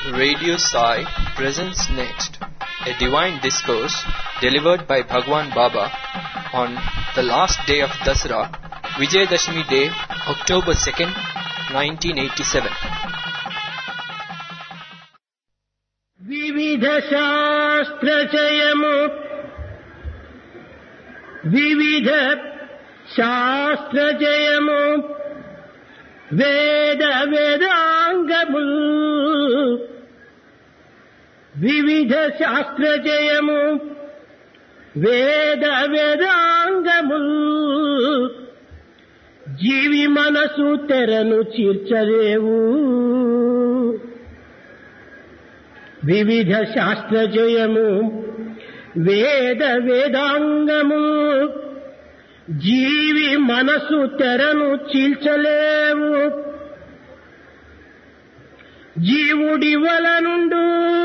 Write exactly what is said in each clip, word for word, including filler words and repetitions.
Radio Sai presents next a divine discourse delivered by Bhagwan Baba on the last day of Dasara, Vijayadashmi Day, October second, nineteen eighty-seven. వివిధ శాస్త్రచయము వివిధ శాస్త్రచయము వేద వేదాంగముల్ వివిధ శాస్త్రచయము వేద వేదాంగముల్ జీవి మనసు తెరను చీర్చలేవు వివిధ శాస్త్రజయము వేద వేదాంగము జీవి మనసు తెరను చీల్చలేవు జీవుడి వలనుండు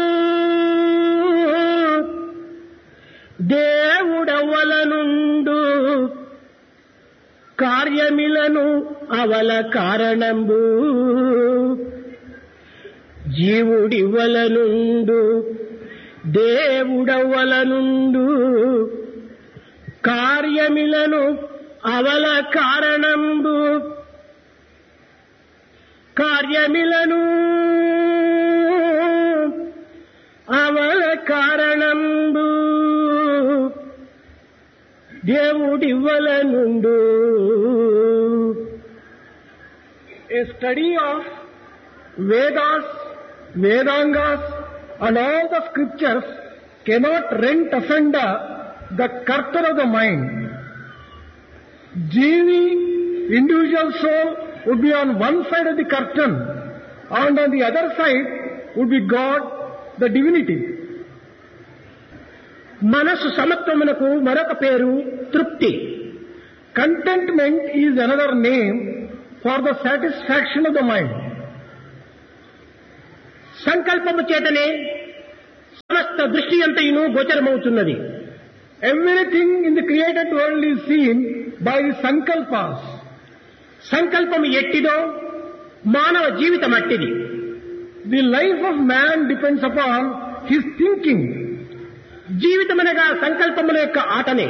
దేవుడవలనుండు కార్యమిలను అవల కారణంబు జీవుడివలనుండు దేవుడవలనుండు కార్యమిలను అవల కారణంబు కార్యమిలను అవల కారణంబు దేవుడివలనుండు. A study of Vedas, Vedangas and all the scriptures cannot rent asunder the curtain of the mind. Jivi, individual soul, would be on one side of the curtain and on the other side would be God, the divinity. మనసు సమత్వమునకు మరొక పేరు తృప్తి. Contentment is another name for the satisfaction of the mind. సంకల్పము చేతనే సమస్త దృష్టి అంతయును గోచరమవుతున్నది. Everything in the created world is seen by the sankalpas. సంకల్పము ఎట్టిదో మానవ జీవితం అట్టిది. The life of man depends upon his thinking. జీవితమనగా సంకల్పముల యొక్క ఆటనే.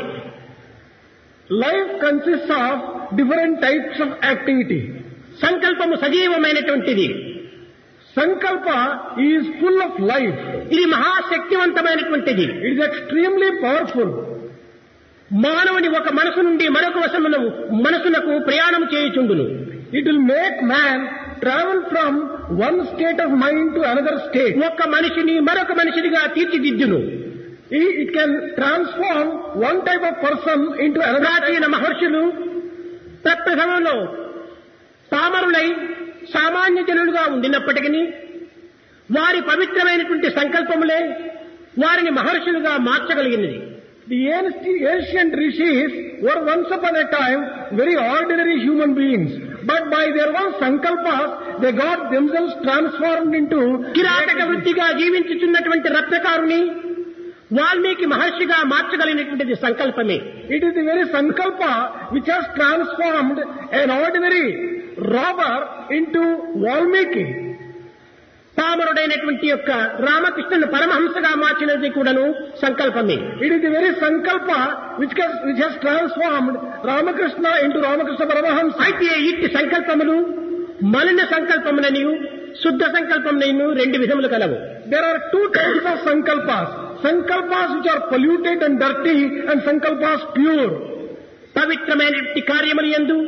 Life consists of different types of activity. సంకల్పము సజీవమైనటువంటిది. Sankalpa is full of life. ఇది మహాశక్తివంతమైనటువంటిది. It is extremely powerful. మానవుని ఒక మనసు నుండి మరొక వశమున మనసునకు ప్రయాణం చేయుచుండును. It will make man travel from one state of mind to another state. ఒక మనిషిని మరొక మనిషిగా తీర్చిదిద్దును. It can transform one type of person into another. ప్రాచీన మహర్షులు తత్ప్రథమంలో పామరులై సామాన్య జనులుగా ఉండినప్పటికీ వారి పవిత్రమైనటువంటి సంకల్పములే వారిని మహర్షులుగా మార్చగలిగినది. The ancient rishis were once upon a time very ordinary human beings, but by their own sankalpas they got themselves transformed into Kirataka వృత్తిగా జీవించుచున్నటువంటి రత్నకారుని వాల్మీకి మహర్షిగా మార్చగలిగినటువంటిది సంకల్పమే. It is the very sankalpa which has transformed an ordinary robber into Valmiki. పామరుడైనటువంటి యొక్క రామకృష్ణుని పరమహంసగా మార్చినది కూడాను సంకల్పమే. It is the very sankalpa which has, which has transformed Ramakrishna into Ramakrishna Paramahamsa. అయితే ఇట్టి సంకల్పములు మలిన సంకల్పములనియు శుద్ధ సంకల్పములను రెండు విధములు కలవు. There are two types of sankalpas. Sankalpas which are polluted and dirty and sankalpas pure. పవిత్రమైనటువంటి కార్యములు యందు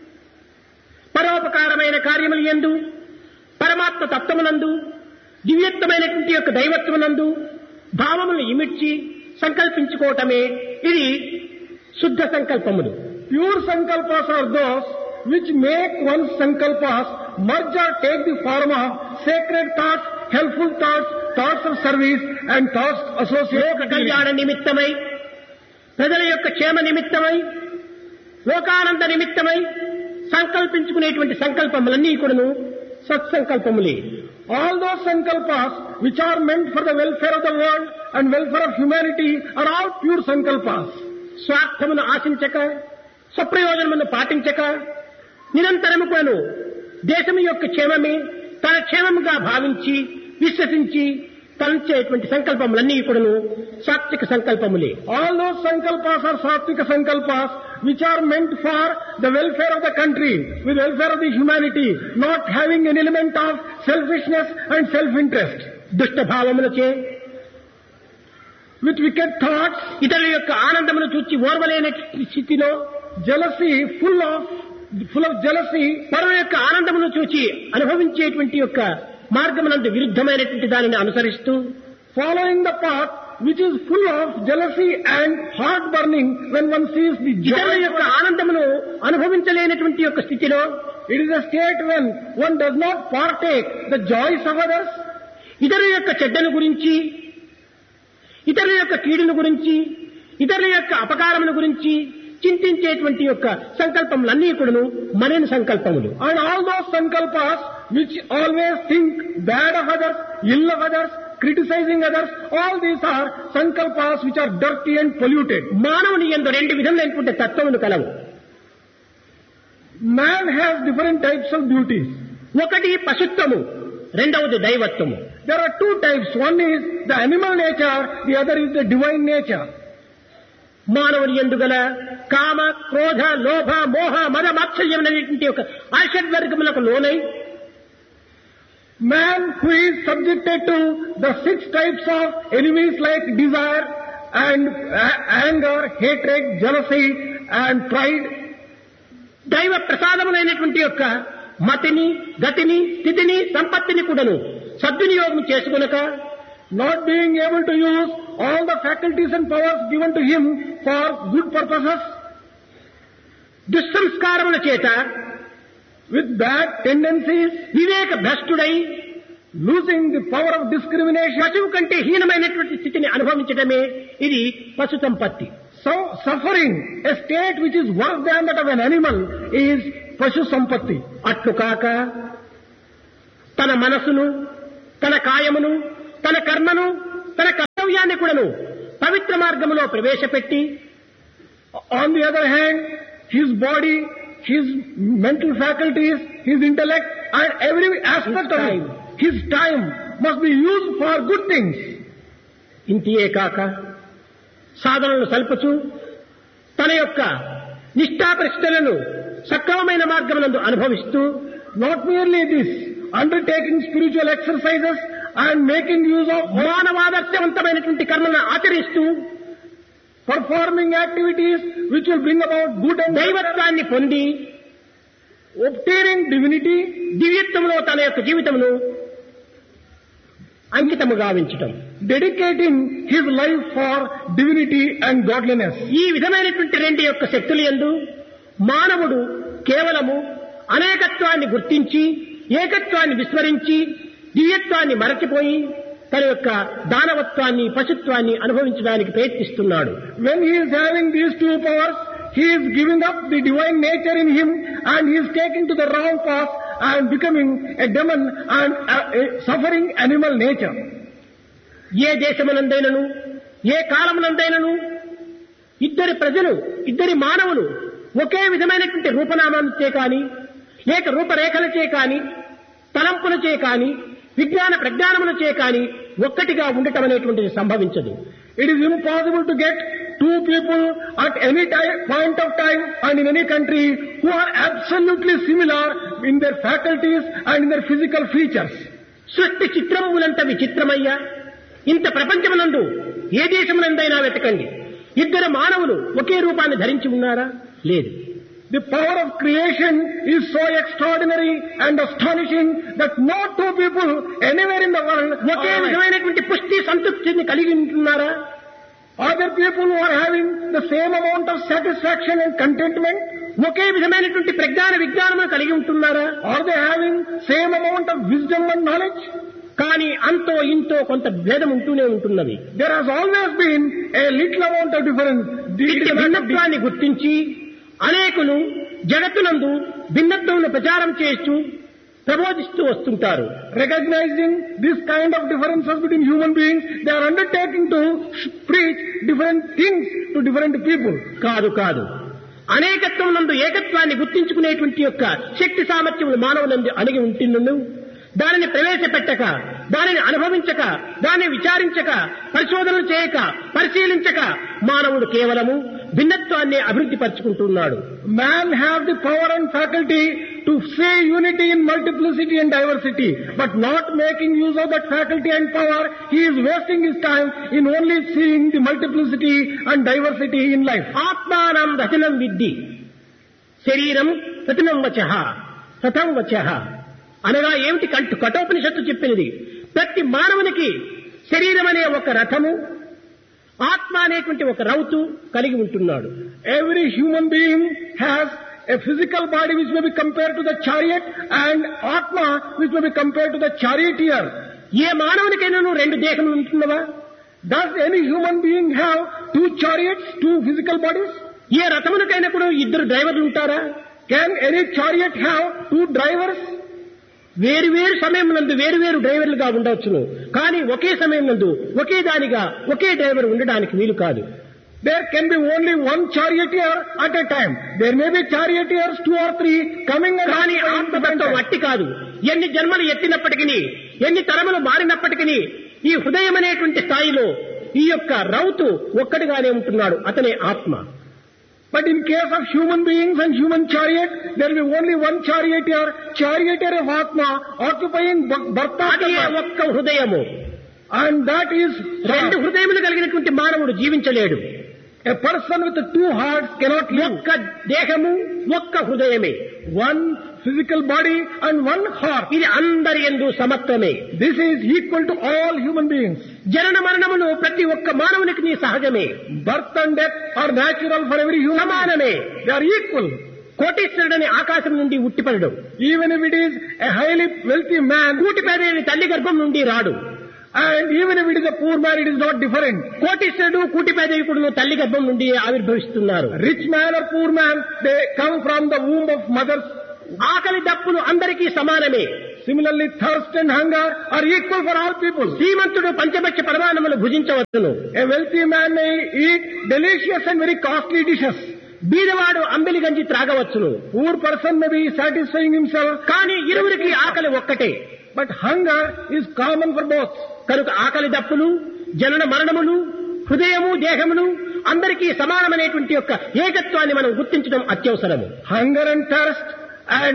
పరోపకారమైన కార్యములు యందు పరమాత్మ తత్వమునందు దివ్యత్వమైనటువంటి యొక్క దైవత్వమునందు భావములను ఇమిడ్చి సంకల్పించుకోవటమే ఇది శుద్ధ సంకల్పములు. Pure sankalpas are those which make one's sankalpas merge or take the form of sacred thoughts, helpful thoughts, thoughts of service and thoughts associated లోక కళ్యాణ నిమిత్తమై ప్రజల యొక్క క్షేమ నిమిత్తమై లోకానంద నిమిత్తమై సంకల్పించుకునేటువంటి సంకల్పములన్నీ కూడాను సత్సంకల్పములే. All those sankalpas which are meant for the welfare of the world and welfare of humanity are all pure sankalpas. స్వార్థమును ఆశించక స్వప్రయోజనమును పాటించక నిరంతరము కూడాను దేశము యొక్క క్షేమమే తన క్షేమముగా భావించి విశ్వసించి తలంచేటువంటి సంకల్పములన్నీ కూడాను సాత్విక సంకల్పములే. All those sankalpas are satvika sankalpas which are meant for the welfare of the country, with welfare of the humanity, not having an element of selfishness and self-interest. దుష్ట భావములచే With wicked thoughts, ఇతరుల యొక్క ఆనందమును చూచి ఓర్వలేని స్థితిలో jealousy, full of full of jealousy, పరుల యొక్క ఆనందమును చూచి అనుభవించేటువంటి యొక్క మార్గమునందు విరుద్ధమైనటువంటి దానిని అనుసరిస్తూ following the path which is full of jealousy and heart burning when one sees the ఇతరుల joy. యొక్క ఆనందమును అనుభవించలేనటువంటి యొక్క స్థితిలో It is a state when one does not partake the joys of others. ఇతరుల యొక్క చెడ్డను గురించి, ఇతరుల యొక్క కీడును గురించి, ఇతరుల యొక్క అపకారముల గురించి చింతించేటువంటి యొక్క సంకల్పములన్నీ కూడాను మనైన సంకల్పములు. And all those sankalpas which always think bad of others, ill of others, criticizing others, all these are sankalpas which are dirty and polluted. మానవుని యందు రెండు విధములైనటువంటి తత్వములు కలవు. Man has different types of duties. ఒకటి పశుత్వము, రెండవది దైవత్వము. There are two types. One is the animal nature, the other is the divine nature. మానవుని యందు గల కామ, క్రోధ, లోభ, మోహ, మద, మాత్సర్యములైనటువంటి యొక్క ఆషడ్వర్గములకు లోనై Man who is subjected to the six types of enemies like desire and uh, anger, hatred, jealousy and pride, దైవ ప్రసాదములైనటువంటి యొక్క మతిని, గతిని, స్థితిని, సంపత్తిని కూడాను సద్వినియోగం చేసుకొనక, not being able to use all the faculties and powers given to him for good purposes, దుస్సంస్కారముల చేత with bad tendencies, Viveka భ్రష్టుడై losing the power of discrimination, పశువు కంటే హీనమైనటువంటి స్థితిని అనుభవించడమే ఇది పశు సంపత్తి. so suffering a state which is worse than that of an animal is pashu sampatti. అట్లు కాక తన మనసును, తన కాయమును, తన కర్మను, తన కర్తవ్యాన్ని కూడాను పవిత్ర మార్గములో ప్రవేశపెట్టి, On the other hand, his body, his mental faculties, his intellect and every aspect His of time. it, his time must be used for good things. ఇంతియే కాక సాధనలు సల్పుచు తన యొక్క నిష్ఠాపరిష్టలను సక్రమమైన మార్గమునందు అనుభవిస్తూ, Not merely this, undertaking spiritual exercises and making use of మానవాదర్శవంతమైనటువంటి కర్మలను ఆచరిస్తూ, performing activities which will bring about good and దైవత్వాన్ని పొంది obtaining divinity, దివ్యత్వంలో తన యొక్క జీవితమును అంకితము గావించటం. dedicating his life for divinity and godliness. ఈ విధమైనటువంటి రెండు యొక్క శక్తుల యందు మానవుడు కేవలము అనేకత్వాన్ని గుర్తించి ఏకత్వాన్ని విస్మరించి దివ్యత్వాన్ని మరచిపోయి తన యొక్క దానవత్వాన్ని, పశుత్వాన్ని అనుభవించడానికి ప్రయత్నిస్తున్నాడు. When he is having these two powers, he is giving up the divine nature in him and he is taking to the wrong path and becoming a demon and a, a suffering animal nature. ఏ దేశమునందైనను, ఏ కాలమునందైనను ఇద్దరి ప్రజలు, ఇద్దరి మానవులు ఒకే విధమైనటువంటి రూపనామాలచే కాని, లేక రూపరేఖలచే కాని, తలంపులచే కాని, విజ్ఞాన ప్రజ్ఞానములచే కాని ఒక్కటిగా ఉండటం అనేటువంటిది సంభవించదు. It is impossible to get two people at any time, point of time and in any country who are absolutely similar in their faculties and in their physical features. సృష్టి చిత్రములంత విచిత్రమయ్యా, ఇంత ప్రపంచమునందు ఏ దేశమునందైనా వెతకండి, ఇద్దరు మానవులు ఒకే రూపాన్ని ధరించి ఉన్నారా? లేదు. The power of creation is so extraordinary and astonishing that no two people anywhere in the world okay are, విధమైనటువంటి పుష్టి సంతృప్తిని కలిగి ఉంటున్నారా? are there people who are having the same amount of satisfaction and contentment? ఒకే విధమైనటువంటి ప్రజ్ఞాన విజ్ఞానము కలిగి ఉంటున్నారా? Are they having same amount of wisdom and knowledge? కానీ అంతో ఇంతో కొంత భేదం ఉంటూనే ఉంటున్నది. There has always been a little amount of difference. ఇట్టి భిన్నత్వాన్ని గుర్తించి అనేకులు జగత్తునందు భిన్నత్వమును ప్రచారం చేస్తూ ప్రబోధిస్తూ వస్తుంటారు. Recognizing this kind of differences between human beings, they are undertaking to preach different things to different people. కాదు కాదు అనేకత్వం నందు ఏకత్వాన్ని గుర్తించుకునేటువంటి యొక్క శక్తి సామర్థ్యములు మానవులందు అణిగి ఉంటున్నను దానిని ప్రవేశపెట్టక దానిని అనుభవించక, దాన్ని విచారించక, పరిశోధనలు చేయక, పరిశీలించక మానవుడు కేవలము భిన్నత్వాన్ని అభివృద్ధి పరుచుకుంటున్నాడు. Man have the power and faculty to say unity in multiplicity and diversity, but not making use of that faculty and power, he is wasting his time in only seeing the multiplicity and diversity in life. ఆత్మానం రచనం విద్ధి, శరీరం రచనం వచః రథం వచః అనగా ఏమిటి? కంటు కఠోపనిషత్తు చెప్పినది. ప్రతి మానవునికి శరీరం అనే ఒక రథము, ఆత్మ అనేటువంటి ఒక రౌతు కలిగి ఉంటున్నాడు. Every human being has a physical body which may be compared to the chariot and Atma which may be compared to the charioteer. ఏ మానవునికైనా రెండు దేహములు ఉంటున్నవా? Does any human being have two chariots, two physical bodies? ఏ రథమునికైనా కూడా ఇద్దరు డ్రైవర్లు ఉంటారా? Can any chariot have two drivers? వేరు వేరు సమయం నందు వేరు వేరు డ్రైవర్లుగా ఉండవచ్చును, కానీ ఒకే సమయం నందు ఒకే దానిగా ఒకే డ్రైవర్ ఉండడానికి వీలు కాదు. There can be only one charioteer at a time. There may be charioteers two or three coming and కానీ ఆత్మతత్వం అట్టి కాదు. ఎన్ని జన్మలు ఎత్తినప్పటికీ, ఎన్ని తరములు మారినప్పటికీ ఈ హృదయం అనేటువంటి స్థాయిలో ఈ యొక్క రౌతు ఒక్కడిగానే ఉంటున్నాడు, అతనే ఆత్మ. But in case of human beings and human chariot, there will be only one charioteer, charioteer of Atma, occupying birth అది ఒక్క హృదయము. And that is రెండు హృదయములు కలిగినటువంటి మానవుడు జీవించలేడు. A person with two hearts cannot live. ఒక్క దేహము, ఒక్క హృదయమే. One physical body and one heart. ఇది అందరి యందు సమత్వమే. This is equal to all human beings. జనన మరణములు ప్రతి ఒక్క మానవునికి నీ సహజమే. Birth and death are natural for every human. సమానమే. They are equal. కోటీశ్వరుడని ఆకాశం నుండి ఉట్టిపడడు. Even if it is a highly wealthy man, కూటిపేదని తల్లి గర్భం నుండి రాడు. and even if it is a poor man, it is not different. కోటీశ్వరుడు కూటిపేదయుడు తల్లి గర్భం నుండి ఆవిర్భవిస్తున్నారు. Rich man or poor man, they come from the womb of mothers. ఆకలి దప్పులు అందరికీ సమానమే. Similarly, thirst and hunger are equal for all people. Srimanthudu పంచభక్ష పరమాన్నములు భుజించవచ్చును. A wealthy man may eat delicious and very costly dishes. బీదవాడు Ambili గంజి త్రాగవచ్చును. Poor person may be satisfying himself. కానీ ఇరువురికి ఆకలి ఒక్కటే. But hunger is common for both. కనుక ఆకలి దప్పులు, జనన మరణములు, హృదయము, దేహములు అందరికీ సమానమైనటువంటి యొక్క ఏకత్వాన్ని మనం గుర్తించడం అత్యవసరము. Hunger and thirst and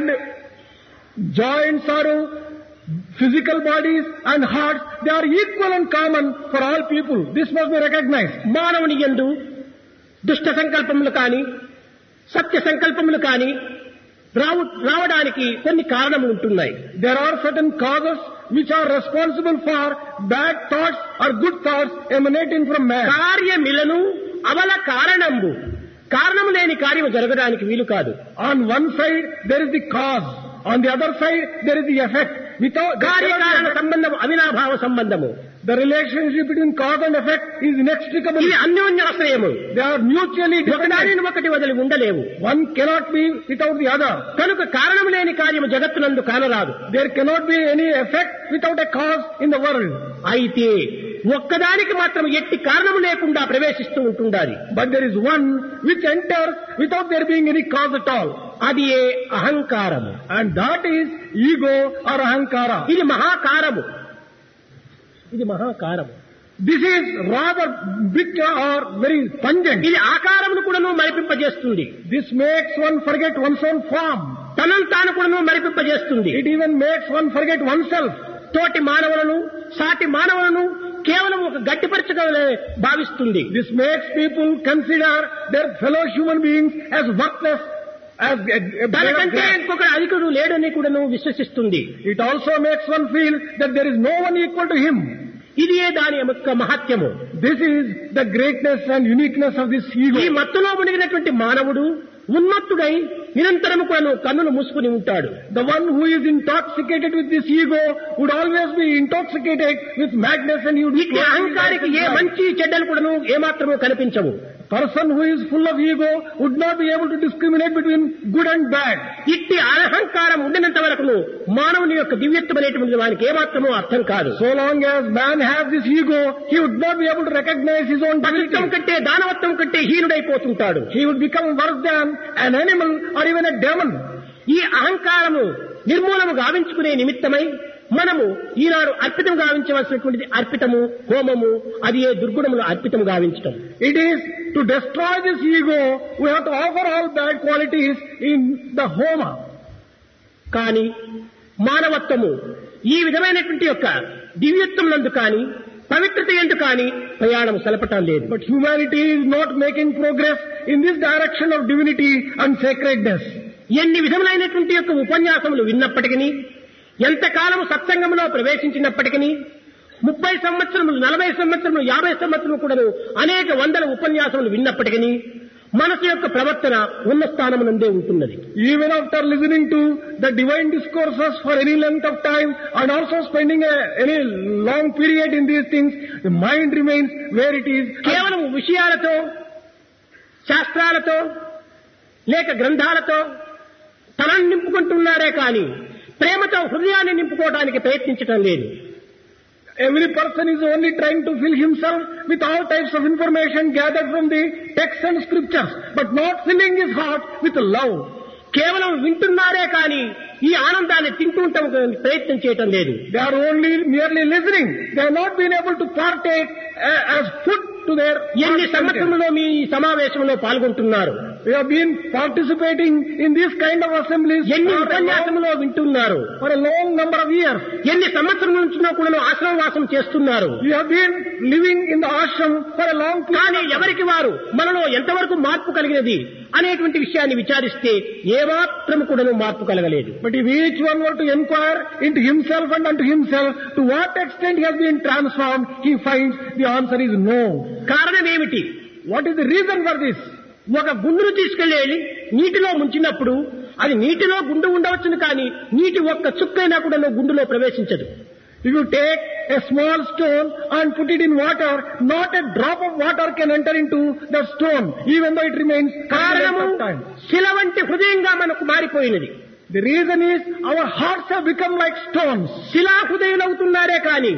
joy and sorrow, physical bodies and hearts, they are equal and common for all people. This must be recognized. మానవుని యందు దుష్ట సంకల్పములు కాని, సత్య సంకల్పములు కాని రావు రావడానికి కొన్ని కారణములు ఉంటున్నాయి. There are certain causes which are responsible for bad thoughts or good thoughts emanating from man. కార్యమిలను అవల కారణంబు, కారణము లేని కార్యము జరగడానికి వీలు కాదు. On one side there is the cause, on the other side there is the effect. Without కార్యకారణ సంబంధము అవినాభావ సంబంధము. The relationship between cause and effect is inextricable. ఇది అన్యోన్యాశ్రయము. They are mutually ఒకదానిని dependent. ఒకటి వదిలి ఉండలేవు. One cannot be without the other. కనుక కారణము లేని కార్యము జగత్తునందు కానరాదు. There cannot be any effect without a cause in the world. అయితే ఒక్కదానికి మాత్రం ఎట్టి కారణము లేకుండా ప్రవేశిస్తూ ఉంటుండాలి. But there is one which enters without there being any cause at all. అది ఏ అహంకారము. And that is ego or ahankara. ఇది మహాకారము. ఇది మహాకారము. This is rather big or very pungent. ఇది ఆకారమును కూడాను మరిపింపజేస్తుంది. This makes one forget one's own form. తనను తాను కూడాను మరిపింపజేస్తుంది. It even makes one forget oneself. తోటి మానవులను, సాటి మానవులను కేవలం ఒక గట్టిపరచగలే భావిస్తుంది. This makes people consider their fellow human beings as worthless, as a, a తనకంటే ఇంకొకరు అధికుడు లేడని కూడాను విశ్వసిస్తుంది. It also makes one feel that there is no one equal to him. ఇదే దాని యొక్క మహత్యము. This is the greatness and uniqueness of this ego. ఈ మత్తులో మునిగినటువంటి మానవుడు ఉన్మత్తుడై నిరంతరము కూడా కన్నులు మూసుకుని ఉంటాడు. The one who is intoxicated with this ego would always be intoxicated with madness and you. ఇట్టి అహంకారికి ఏ మంచి చెడ్డలు కూడాను ఏమాత్రము కనిపించవు. Person who is full of ego would not be able to discriminate between good and bad. ఇట్టి అహంకారం ఉండినంత వరకు మానవుని యొక్క దివ్యత్వం అనేటువంటి వానికి ఏమాత్రమూ అర్థం కాదు. So long as man has this ego, he would not be able to recognize his own divinity. పశుత్వం కంటే దానవత్వం కంటే హీనుడైపోతుంటాడు. He would become worse than an animal or even a demon. ఈ అహంకారము నిర్మూలము గావించుకునే నిమిత్తమై మనము ఈనాడు అర్పితం గావించవలసినటువంటిది అర్పితము, హోమము, అది ఏ దుర్గుణములు అర్పితం గావించటం. It is to destroy this ego, we have to offer all bad qualities in the homa. కానీ మానవత్వము ఈ విధమైనటువంటి యొక్క దివ్యత్వం నందు కానీ పవిత్రత ఎందు కానీ ప్రయాణం సలపటం లేదు. But humanity is not making progress in this direction of divinity and sacredness. ఎన్ని విధములైనటువంటి యొక్క ఉపన్యాసములు విన్నప్పటికీ, ఎంతకాలము సత్సంగంలో ప్రవేశించినప్పటికీ, ముప్పై సంవత్సరములు, నలభై సంవత్సరములు, యాభై సంవత్సరములు కూడా అనేక వందల ఉపన్యాసములు విన్నప్పటికీ మనసు యొక్క ప్రవర్తన ఉన్న స్థానమునందే ఉంటున్నది. Even after listening to the divine discourses for any length of time and also spending a, any long period in these things, the mind remains where it is. కేవలం విషయాలతో, శాస్త్రాలతో లేక గ్రంథాలతో తనని నింపుకుంటున్నారే కానీ ప్రేమతో హృదయాన్ని నింపుకోవడానికి ప్రయత్నించటం లేదు. Every person is only trying to fill himself with all types of information gathered from the texts and scriptures, but not filling his heart with love. కేవలం వింటున్నారే కానీ ఈ ఆనందాన్ని తింటూ ఉండడానికి ప్రయత్నం చేయటం లేదు. They are only merely listening. They have not been able to partake uh, as food to their. ఎన్ని సంవత్సరంలో మీ ఈ సమావేశంలో పాల్గొంటున్నారు? We have been participating in this kind of assemblies. ఎన్ని ఉపన్యాసంలో వింటున్నారు? For a long number of years. ఎన్ని సంవత్సరం నుంచి కూడా ఆశ్రమవాసం చేస్తున్నారు? We have been living in the ashram for a long time. కానీ ఎవరికి వారు మనలో ఎంతవరకు మార్పు కలిగినది అనేటువంటి విషయాన్ని విచారిస్తే ఏమాత్రం కూడా మార్పు కలగలేదు. But if each one were to inquire into himself and unto himself, to what extent he has been transformed, he finds the answer is no. కారణం ఏమిటి? What is the reason for this? ఒక గుండును తీసుకెళ్లి నీటిలో ముంచినప్పుడు అది నీటిలో గుండు ఉండవచ్చును కానీ నీటి ఒక్క చుక్కైనా కూడా గుండులో ప్రవేశించదు. If you take a small stone and put it in water, not a drop of water can enter into the stone, even though it remains. కారణము శిల వంటి హృదయంగా మనకు మారిపోయినది. The reason is our hearts have become like stones. శిలా హృదయులవుతున్నారే కానీ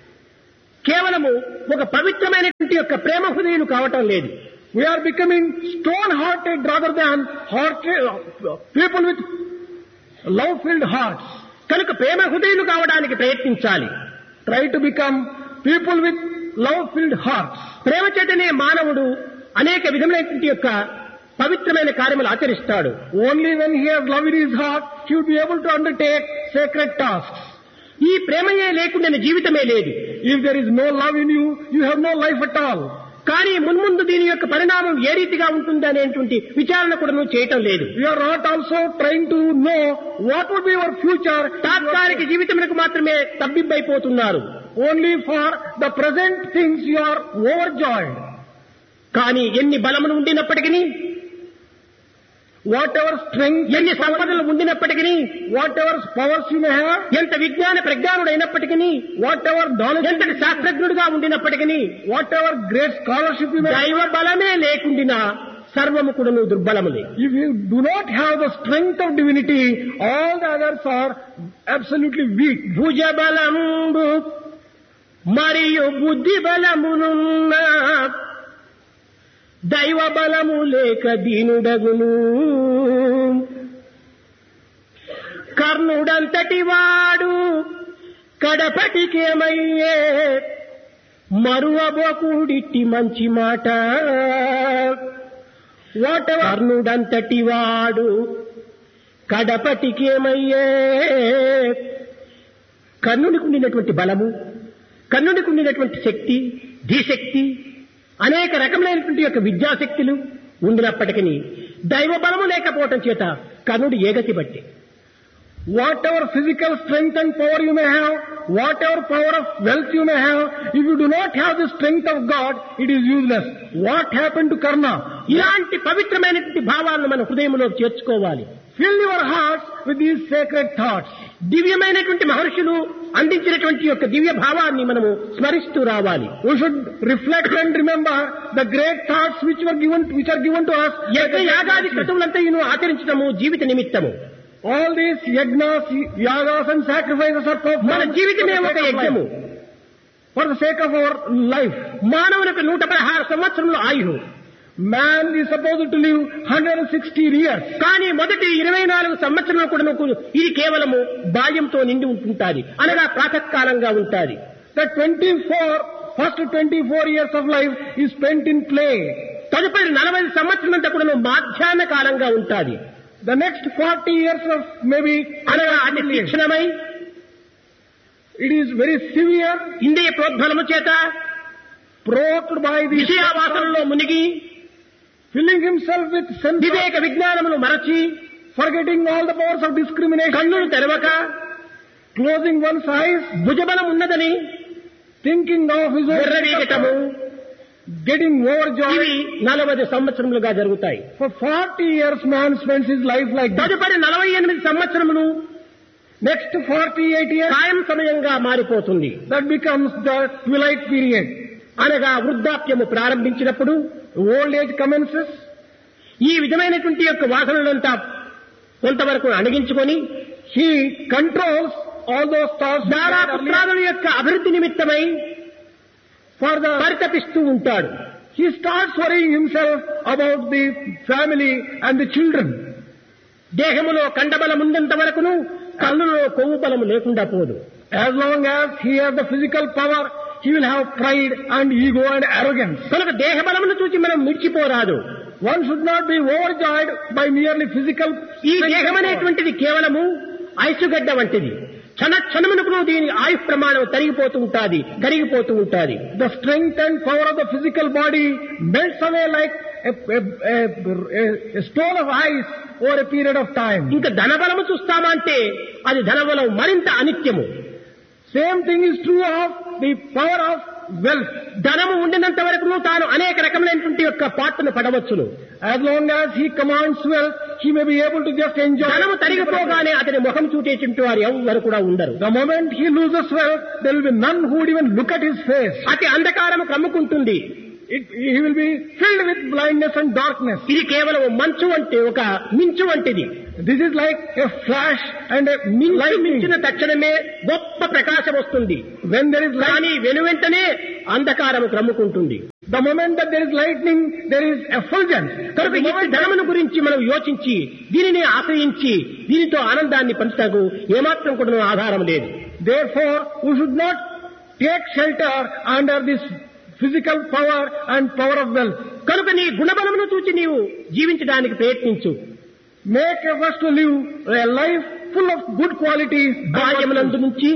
కేవలము ఒక పవిత్రమైనటువంటి యొక్క ప్రేమ హృదయులు కావటం లేదు. We are becoming stone-hearted rather than heart, people with love-filled hearts. కనుక ప్రేమ హృదయులు కావడానికి ప్రయత్నించాలి. Try to become people with love-filled hearts. ప్రేమ చేతనే మానవుడు అనేక విధములైనటువంటి యొక్క పవిత్రమైన కార్యములు ఆచరిస్తాడు. Only when he has love in his heart, he will be able to undertake sacred tasks. ఈ ప్రేమయే లేకుండా జీవితమే లేదు. If there is no love in you, you have no life at all. కానీ మున్ముందు దీని యొక్క పరిణామం ఏ రీతిగా ఉంటుంది అనేటువంటి విచారణ కూడా నువ్వు చేయటం లేదు. You are not also trying to know what would be your future. తాత్కాలిక జీవితములకు మాత్రమే తబ్బిబ్బైపోతున్నారు. Only for the present things you are overjoyed. కానీ ఎన్ని బలములు ఉండినప్పటికీ, whatever strength, ఎన్ని సంపదలు ఉండినప్పటికీ, whatever powers you may have, ఎంత విజ్ఞాన ప్రజ్ఞానుడైనప్పటికీ, whatever knowledge, ఎంతటి శాస్త్రజ్ఞుడిగా ఉండినప్పటికీ, whatever great scholarship you may have, దైవ బలమే లేకుండినా సర్వము కూడా దుర్బలములే. if you do not have the strength of divinity, all the others are absolutely weak. భుజ బలంబు మరియు బుద్ధి బలమునున్న దైవ బలము లేక దీనుడగును. కర్ణుడంతటి వాడు కడపటికేమయ్యే మరువబోకుడిట్టి మంచి మాట. వాట కర్ణుడంతటి వాడు కడపటికేమయ్యే. కర్ణుడికి ఉండినటువంటి బలము, కర్ణుడికి ఉండినటువంటి శక్తి, ధీశక్తి, అనేక రకములైనటువంటి యొక్క విద్యాశక్తులు ఉండినప్పటికీ దైవ బలము లేకపోవటం చేత కర్ణుడు ఏగతి బట్టి. Whatever physical strength and power you may have, whatever power of wealth you may have, if you do not have the strength of God, it is useless. What happened to Karna? ఇలాంటి పవిత్రమైనటువంటి భావాలను మన హృదయంలో చేర్చుకోవాలి. Fill your hearts with these sacred thoughts. దివ్యమైనటువంటి మహర్షులు అందించినటువంటి యొక్క దివ్య భావాన్ని మనము స్మరిస్తూ రావాలి. We should reflect and remember the great thoughts which were given, which are given to us. యజ్ఞ యాగాది క్రతువులంతయును ఆచరించడము జీవిత నిమిత్తము. All these yajnas, yagas and sacrifices are performed. మన జీవితమే ఒక యజ్ఞము. For the sake of our life. మానవునికి నూట పదహారు సంవత్సరములు ఆయువు. Man is supposed to live one hundred sixty years. కానీ మొదటి ఇరవై నాలుగు సంవత్సరాలు కూడా ఇది కేవలము బాల్యంతో నిండి ఉంటుంటాది, అనగా ప్రాతకాలంగా ఉంటాది. The twenty-four, first twenty-four years of life is spent in play. తదుపరి నలభై సంవత్సరాలంతా కూడా మాధ్యాహ్న కాలంగా ఉంటాది. The next forty years of maybe అనగా అతి తీక్షణమై, it is very severe, ఇంద్రియ ప్రోద్బలము చేత provoked by the విషయావాసనలో మునిగి, filling himself with sense, వివేక విజ్ఞానములు మరచి, forgetting all the powers of discrimination, కన్నులు తెరవక, closing one's eyes, భుజబలం ఉన్నదని thinking of his own విర్రవీగటము, getting overjoyed. ఇవి నలభై సంవత్సరములుగా జరుగుతాయి. For forty years man spends his life like that. తదుపరి నలభై ఎనిమిది సంవత్సరములు Next forty-eight years, సాయం సమయంగా మారిపోతుంది. that becomes the twilight period. అనగా వృద్ధాప్యము ప్రారంభించినప్పుడు, Old age commences. ఈ విధమైనటువంటి యొక్క వాసనలంతా కొంతవరకు అణగించుకొని, He controls all those thoughts దారా పుత్రాదుల యొక్క అభివృద్ధి నిమిత్తమై for the, పరితపిస్తూ ఉంటాడు. he starts worrying himself about the family and the children. దేహములో కండబలం ఉన్నంత వరకును కళ్ళులో కొవ్వు బలము లేకుండా పోదు. As long as he has the physical power, he will have pride and ego and arrogance. కనుక దేహ బలమును చూసి మనం మిర్చిపోరాదు. One should not be overjoyed by merely physical. ఈ దేహం అనేటువంటిది కేవలము ఐసుగడ్డ వంటిది. క్షణ క్షణమునకు దీని ఆయు ప్రమాణం తరిగిపోతూ ఉంటాది, కరిగిపోతూ ఉంటాది. The strength and power of the physical body melts away like a, a, a, a, a stone of ice over a period of time. ఇంకా ధనబలము చూస్తామా అంటే అది ధనబలం మరింత అనిత్యము. Same thing is true of the power of wealth. ధనము ఉండినంత వరకు తాను అనేక రకములైనటువంటి యొక్క పాటను పడవచ్చును. As long as he commands wealth, he may be able to just enjoy. ధనము తరిగిపోగానే అతని ముఖం చూచేటువంటి వారు ఎవరు కూడా ఉండరు. The moment he loses wealth, there will be none who would even look at his face. అతి అంధకారము కమ్ముకుంటుంది. It, he will be filled with blindness and darkness. ఇది కేవలం మంచు అంటే ఒక మించు వంటిది. This is like a flash and a మించు lightning. మించిన తక్షణమే గొప్ప ప్రకాశం వస్తుంది. When there is light, కానీ వెనువెంటనే అంధకారము క్రమ్ముకుంటుంది. the moment that there is lightning, there is effulgence. కనుక ఈ ధనమును గురించి మనం యోచించి దీనిని ఆశ్రయించి దీనితో ఆనందాన్ని పంచుటకు ఏమాత్రం కూడా ఆధారం లేదు. Therefore, we should not take shelter under this physical power and power of wealth. కనుక నీ గుణబలమును చూచి నీవు జీవించడానికి ప్రయత్నించు. Make efforts to live a life full of good qualities. బాల్యమునందు నుంచి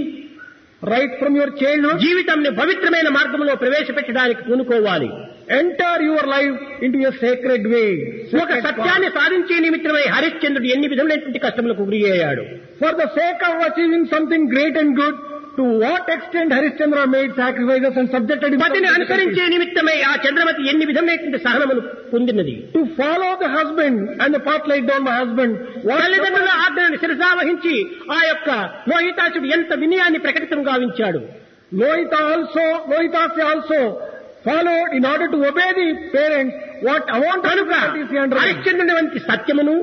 Right from your childhood, జీవితాన్ని పవిత్రమైన మార్గంలో ప్రవేశపెట్టడానికి పూనుకోవాలి. enter your life into a sacred way. ఒక Sacred సత్యాన్ని path. సాధించే నిమిత్తమై హరిశ్చంద్రుడు ఎన్ని విధములైనటువంటి కష్టములకు గురి అయ్యాడు. For the sake of achieving something great and good, to what extent Harishchandra made sacrifices and subjected himself పతిని to అనుసరించే నిమిత్తమై ఆ చంద్రమతి ఎన్ని విధములైనటువంటి సహనములు పొందినది. to follow the husband and the path laid down by husband. What తల్లిదండ్రుల ఆజ్ఞను శిరసావహించి ఆ యొక్క లోహితాసుడు ఎంత వినయాన్ని ప్రకటితం గావించాడు. Lohita also, Lohitasi also followed in order to obey the parents what amount of కనుక qualities he underwent. హరిశ్చంద్రుని వంటి సత్యమును,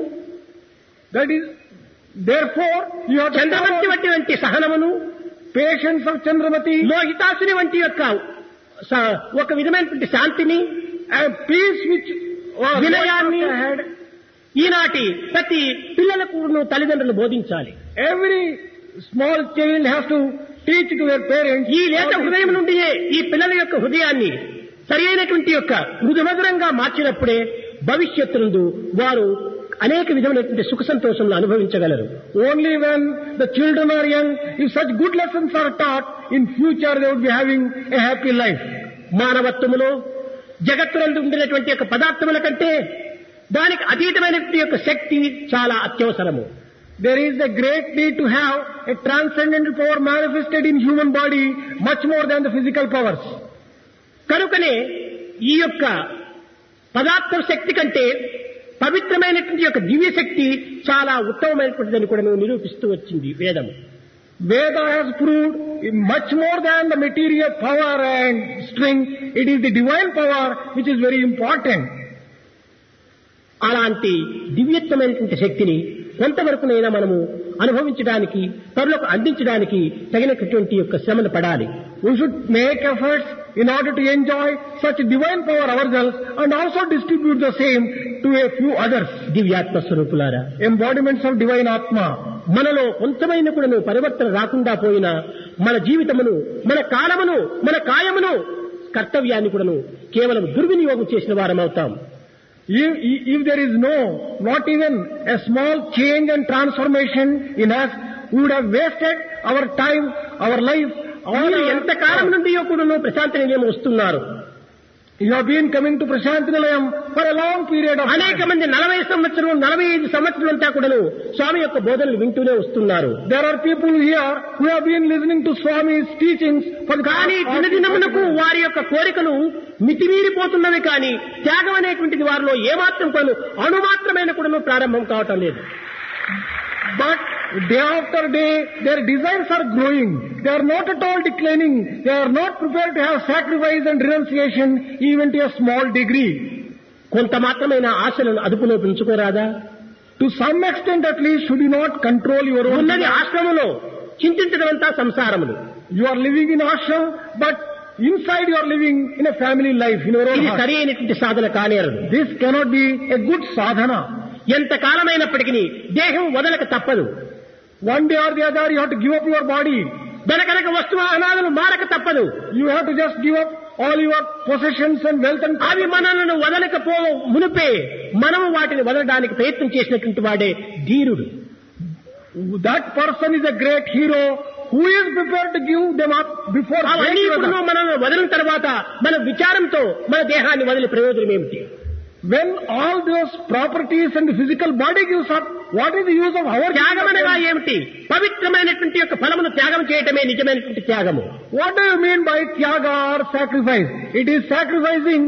That is, therefore, you have to Chandramati follow వంటి వంటి సహనమును, patience of Chandramati లోహితాసుని వంటి యొక్క స- ఒక విధమైనటువంటి శాంతిని, and peace which was వినయాన్ని Lohita had. ఈనాటి ప్రతి పిల్లలకు తల్లిదండ్రులు బోధించాలి. Every small child has to teach to their parents. ఈ లేత హృదయం నుండియే ఈ పిల్లల యొక్క హృదయాన్ని సరి అయినటువంటి యొక్క మృదుమధురంగా మార్చినప్పుడే భవిష్యత్తు వారు అనేక విధమైనటువంటి సుఖ సంతోషంలో అనుభవించగలరు. Only when the children are young, if such good lessons are taught, in future they would be having a happy life. మానవత్వములో జగత్తునందు ఉండినటువంటి యొక్క పదార్థముల కంటే దానికి అతీతమైనటువంటి యొక్క శక్తి చాలా అత్యవసరము. There is a great need to have a transcendental power manifested in human body much more than the physical powers. కనుకనే ఈ యొక్క పదార్థ శక్తి కంటే పవిత్రమైనటువంటి యొక్క దివ్య శక్తి చాలా ఉత్తమమైనటువంటిదని కూడా నిరూపిస్తూ వచ్చింది వేదము. Veda has proved much more than the material power and strength. It is the divine power which is very important. అలాంటి దివ్యత్వమైనటువంటి శక్తిని కొంతవరకునైనా మనము అనుభవించడానికి, పరులకు అందించడానికి తగినటువంటి యొక్క శ్రమను పడాలి. We should make efforts in order to enjoy such divine power ourselves and also distribute the same to a few others. దివ్యాత్మ స్వరూపులారా, Embodiments of divine Atma. మనలో కొంచెమైన కూడా పరివర్తన రాకుండా పోయినా మన జీవితమును, మన కాలమును, మన కాయమును, కర్తవ్యాన్ని కూడాను కేవలం దుర్వినియోగం చేసిన వారం అవుతాం. If, if there is no, not even a small change and transformation in us, we would have wasted our time, our life. మీరు ఎంత కాలం నుండి కూడాను ప్రశాంతి నిలయం వస్తున్నారు. You have been coming to Prashanti Nilayam for a long period of time. అనేక మంది నలభై సంవత్సరం నలభై ఐదు సంవత్సరం అంతా కూడాను స్వామి యొక్క బోధనలు వింటూనే వస్తున్నారు. There are people here who have been listening to Swami's teachings for the కానీ దినదినమునకు వారి యొక్క కోరికలు మితిమీరిపోతున్నవి, కానీ త్యాగం అనేటువంటిది వారిలో ఏమాత్రం కూడాను అణుమాత్రమైన కూడాను ప్రారంభం కావటం లేదు. But day after day, their desires are growing. They are not at all declining. They are not prepared to have sacrifice and renunciation even to a small degree. కొంత మాత్రమైన ఆశలను అదుపులో పెంచుకోరాదా? To some extent at least, should you not control your own ఉన్నది desires? ఆశ్రమంలో, చింతించడమంతా సంసారములు. You are living in ashram, but inside you are living in a family life, in your own ఇది heart. సరి అయినటువంటి సాధన కానేరదు. This cannot be a good sadhana. ఎంత కాలమైనప్పటికీ దేహం వదలక తప్పదు. One day or the other, you have to give up your body. వెనకనక వస్తువాహనాలను మారక తప్పదు. You have to just give up all your possessions and wealth and అవి మనలను వదలకపో మునిపే మనము వాటిని వదలడానికి ప్రయత్నం చేసినటువంటి వాడే ధీరుడు. that person is a great hero who is prepared to give them up before అవన్నీ ఇప్పుడు మనల్ని వదిలిన తర్వాత మన విచారంతో మన దేహాన్ని వదిలి ప్రయోజనం ఏమిటి? When all those properties and the physical body gives up, what is the use of our త్యాగం అనగా ఏమిటి? పవిత్రమైనటువంటి యొక్క ఫలమును త్యాగం చేయటమే నిజమైనటువంటి త్యాగము. What do you mean by tyaga or sacrifice? It is sacrificing.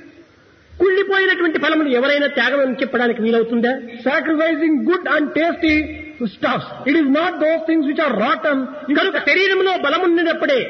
కుళ్ళిపోయినటువంటి ఫలమును ఎవరైనా త్యాగం అని చెప్పడానికి వీలవుతుందా? Sacrificing good and tasty stuffs. It is not those things which are rotten. కనుక శరీరంలో బలమున్నప్పుడే,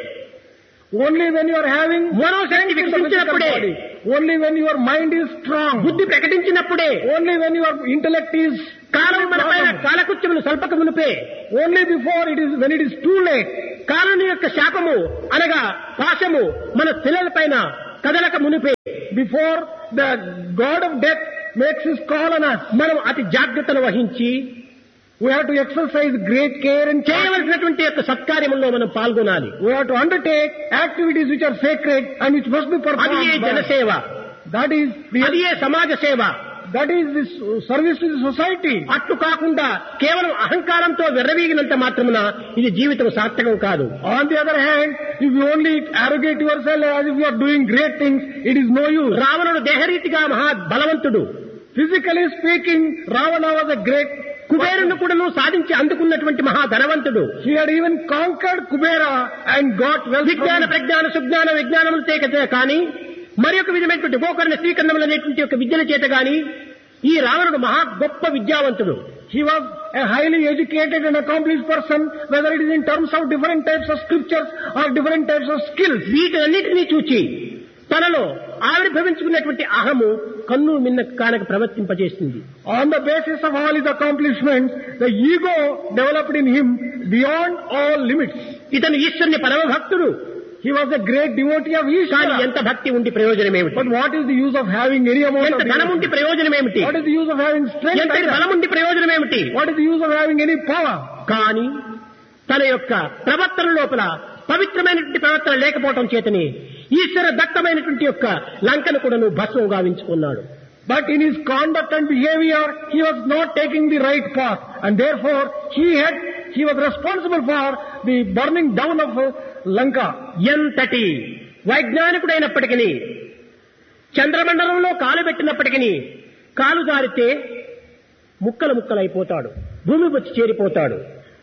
Only when you are having మనోశక్తి వికసించినప్పుడే, only when your mind is strong, బుద్ధి ప్రకటించినప్పుడే, only when your intellect is కాలం మనపైన కాలకృత్యములు స్వల్పక మునిపే, only before it is when it is too late, కాలం యొక్క శాపము అనగా పాశము మన పిల్లలపైన కదలక మునిపే, before the god of death makes his call on us, మనం అతి జాగ్రత్తను వహించి we have to exercise great care and care. చేయవలసినటువంటి యొక్క సత్కార్యముల్లో మనం పాల్గొనాలి. We have to undertake activities which are sacred and which must be అది ఏ performed. by- జనసేవ, That is అది the, ఏ సమాజ సేవ. that is the service to the society. అట్లు కాకుండా కేవలం అహంకారంతో వెర్రవీగినంత మాత్రమున ఇది జీవితం సార్థకం కాదు. On the other hand, if you only arrogate yourself as if you are doing great things, it is no use. రావణుడు దేహరీతిగా మహా బలవంతుడు. Physically speaking, Ravana was a great కుబేరుని కూడాను సాధించి అందుకున్నటువంటి మహా ధనవంతుడు. He had even conquered Kubera and got wealth from విజ్ఞాన it. ప్రజ్ఞాన Sujnana విజ్ఞానములు చేత కానీ మరి ఒక విధమైనటువంటి గోకర్ణ స్వీకరణములు అనేటువంటి యొక్క విద్యల చేత గాని ఈ రావణుడు మహా గొప్ప విద్యావంతుడు. He was a highly educated and accomplished person, whether it is in terms of different types of scriptures or different types of skills. వీటన్నిటినీ చూచి తనలో ఆవిర్భవించుకున్నటువంటి అహము కన్ను మిన్న Kanaka ప్రవర్తింపజేసింది. On the basis of all his accomplishments, the ego developed in him beyond all limits. ఇతను ఈశ్వరుని పరమ భక్తుడు. He was a great devotee of కానీ Ishvara. ఎంత భక్తి ఉండి ప్రయోజనం ఏమిటి? But what is the use of having any amount ఎంత of ధనం ఉండి devotee? ప్రయోజనం ఏమిటి? What is the use of having strength? ఎంత either? బలం ఉండి ప్రయోజనం ఏమిటి? What is the use of having any power? కానీ తన యొక్క ప్రవర్తన లోపల పవిత్రమైనటువంటి ప్రవర్తన లేకపోవటం చేతనే ఈశ్వర దత్తమైనటువంటి యొక్క లంకను కూడా నువ్వు భస్మం గావించుకున్నాడు. But in his conduct and behavior, he was not taking the right path, and therefore he had he was responsible for the burning down of uh, Lanka. ఎంతటి వైజ్ఞానికుడైనప్పటికీ చంద్రమండలంలో కాలు పెట్టినప్పటికీ కాలు జారితే ముక్కలు ముక్కలైపోతాడు, భూమి వచ్చి చేరిపోతాడు.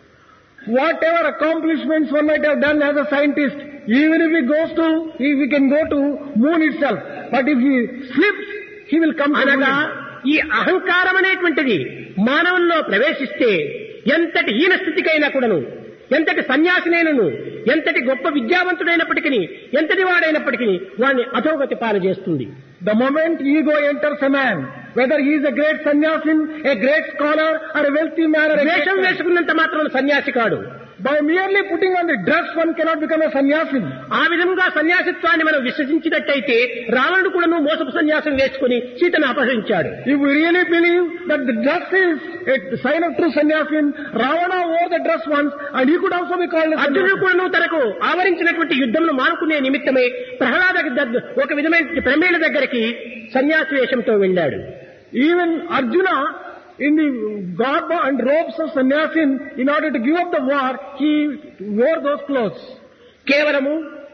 Whatever accomplishments one might have done as a scientist, even if he goes to, if he can go to moon itself, but if he slips, he will come to అనగా moon. ఈ అహంకారం అనేటువంటిది మానవుల్లో ప్రవేశిస్తే ఎంతటి హీన స్థితికైనా కూడాను, ఎంతటి సన్యాసినైనను, ఎంతటి గొప్ప విద్యావంతుడైనప్పటికీ, ఎంతటి వాడైనప్పటికీ వాడిని అధోగతి పాలు చేస్తుంది. The moment ego enters a man, whether he is a great sannyasin, a great scholar, or a wealthy man, or a great వేషం man, వేసుకున్నంత మాత్రం సన్యాసి కాడు. by merely putting on the dress, one cannot become a sannyasin. ఆ విధంగా సన్యాసిత్వాన్ని మనం విశ్వసించినట్టయితే రావణుడు కూడాను మోసపు సన్యాసం వేసుకుని సీతను అపహరించాడు. If we really believe that the dress is a sign of true sannyasin, Ravana wore the dress once, and he could also be called a అర్జునుడు sannyasin. కూడాను తనకు ఆవరించినటువంటి యుద్ధమును మానుకునే నిమిత్తమై ప్రహ్లాద దగ్గ- ఒక విధమైన ప్రమేల దగ్గరికి సన్యాసి వేషంతో వెళ్ళాడు. Even Arjuna, in the garb and robes of sannyasin, in order to give up the war, he wore those clothes. కేవలము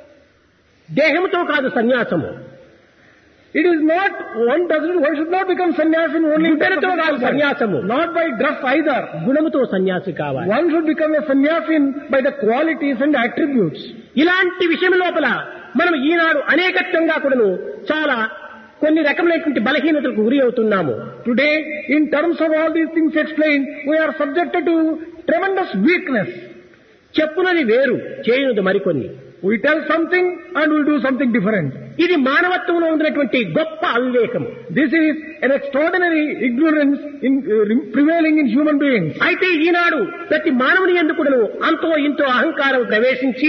దేహంతో కాదు సన్యాసము. It is not, one doesn't, one should not become sannyasin only in terms గుడ్డలతో of కాదు physical సన్యాసము. size. Not by dress either. గుణముతో సన్యాసి కావాలి. One should become a sannyasin by the qualities and attributes. ఇలాంటి విషయం లోపల మనం ఈనాడు అనేకత్వంగా కూడాను చాలా కొన్ని రకములైనటువంటి బలహీనతలకు గురి అవుతున్నాము. Today, in terms of all these things explained, we are subjected to tremendous weakness. చెప్పునది వేరు, చేయునది మరికొన్ని. We tell something and we do something different. ఇది మానవత్వంలో ఉన్నటువంటి గొప్ప అవివేకము. This is an extraordinary ignorance in, uh, prevailing in human beings. అయితే ఈనాడు ప్రతి మానవుని యందు కూడాను అంతో ఇంతో అహంకారం ప్రవేశించి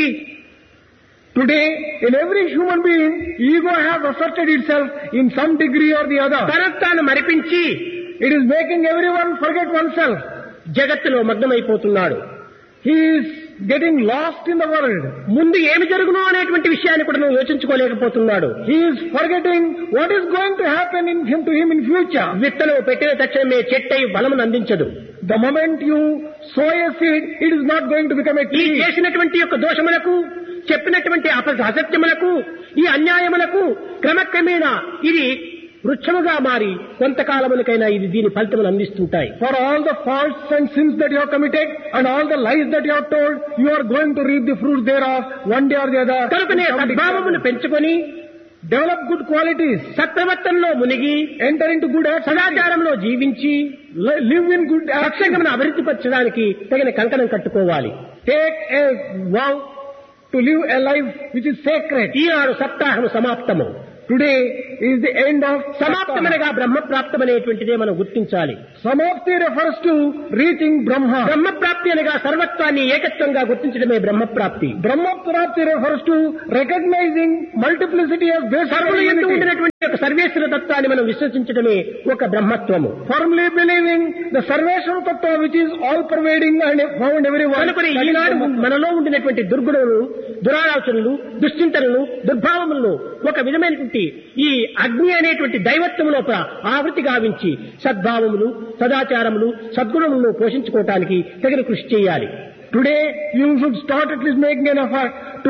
Today, in every human being, ego has asserted itself in some degree or the other. తనకు తాను మరిపించి It is making everyone forget oneself. జగత్తులో మగ్నమైపోతున్నాడు. He is getting lost in the world. ముందు ఏమి జరుగునో అనేటువంటి విషయాన్ని కూడా యోచించుకోలేకపోతున్నాడు. He is forgetting what is going to happen in him to him in future. విత్తనం పెట్టిన తక్షణమే చెట్టై బలమును అందించదు. The moment you sow a seed, it is not going to become a ఈ tree. చేసినటువంటి యొక్క దోషములకు, చెప్పినటువంటి అప- అసత్యములకు, ఈ అన్యాయములకు క్రమక్రమేణా ఇది వృక్షముగా మారి కొంతకాలములకైనా ఇది దీని ఫలితములు అందిస్తుంటాయి. For all the faults and sins that you have committed and all the lies that you have told, you are going to reap the fruits thereof one day or the other. కనుకనే సద్భావమును పెంచుకొని Develop good qualities. సత్ప్రవర్తనలో మునిగి Enter into good acts. సదాచారంలో జీవించి Li- Live in good acts. సత్సంగమును అభివృద్ధి పరచడానికి తగిన కంకణం కట్టుకోవాలి. Take a vow to live a life which is sacred. Eenadu సప్తాహము సమాప్తము. Today is the end of సమాప్తమనగా బ్రహ్మప్రాప్తం అనేటువంటిదే మనం గుర్తించాలి. Samapti refers to reaching Brahma. బ్రహ్మప్రాప్తి అనగా సర్వత్వాన్ని ఏకత్వంగా గుర్తించడమే బ్రహ్మప్రాప్తి. Brahma Prapti refers to recognizing multiplicity as basic సర్వులు ఎందు unity. ఉండినటువంటి ఒక సర్వేశ్వర తత్వాన్ని మనం విశ్వసించడమే ఒక బ్రహ్మత్వము. Firmly believing the Sarveshwara Tattva which is all pervading and found everywhere. కనుకొని That is Eenadu Brahma. మనలో ఉండినటువంటి దుర్గుణములు, దురాలోచనలు, దుశ్చింతనలు, దుర్భావములను ఒక విధమైనటువంటి ఈ అగ్ని అనేటువంటి దైవత్వము లోపల ఆవృతి గావించి సద్భావములు, సదాచారములు, సద్గుణములను పోషించుకోవటానికి తగిన కృషి చేయాలి. Today you should start at least making an effort to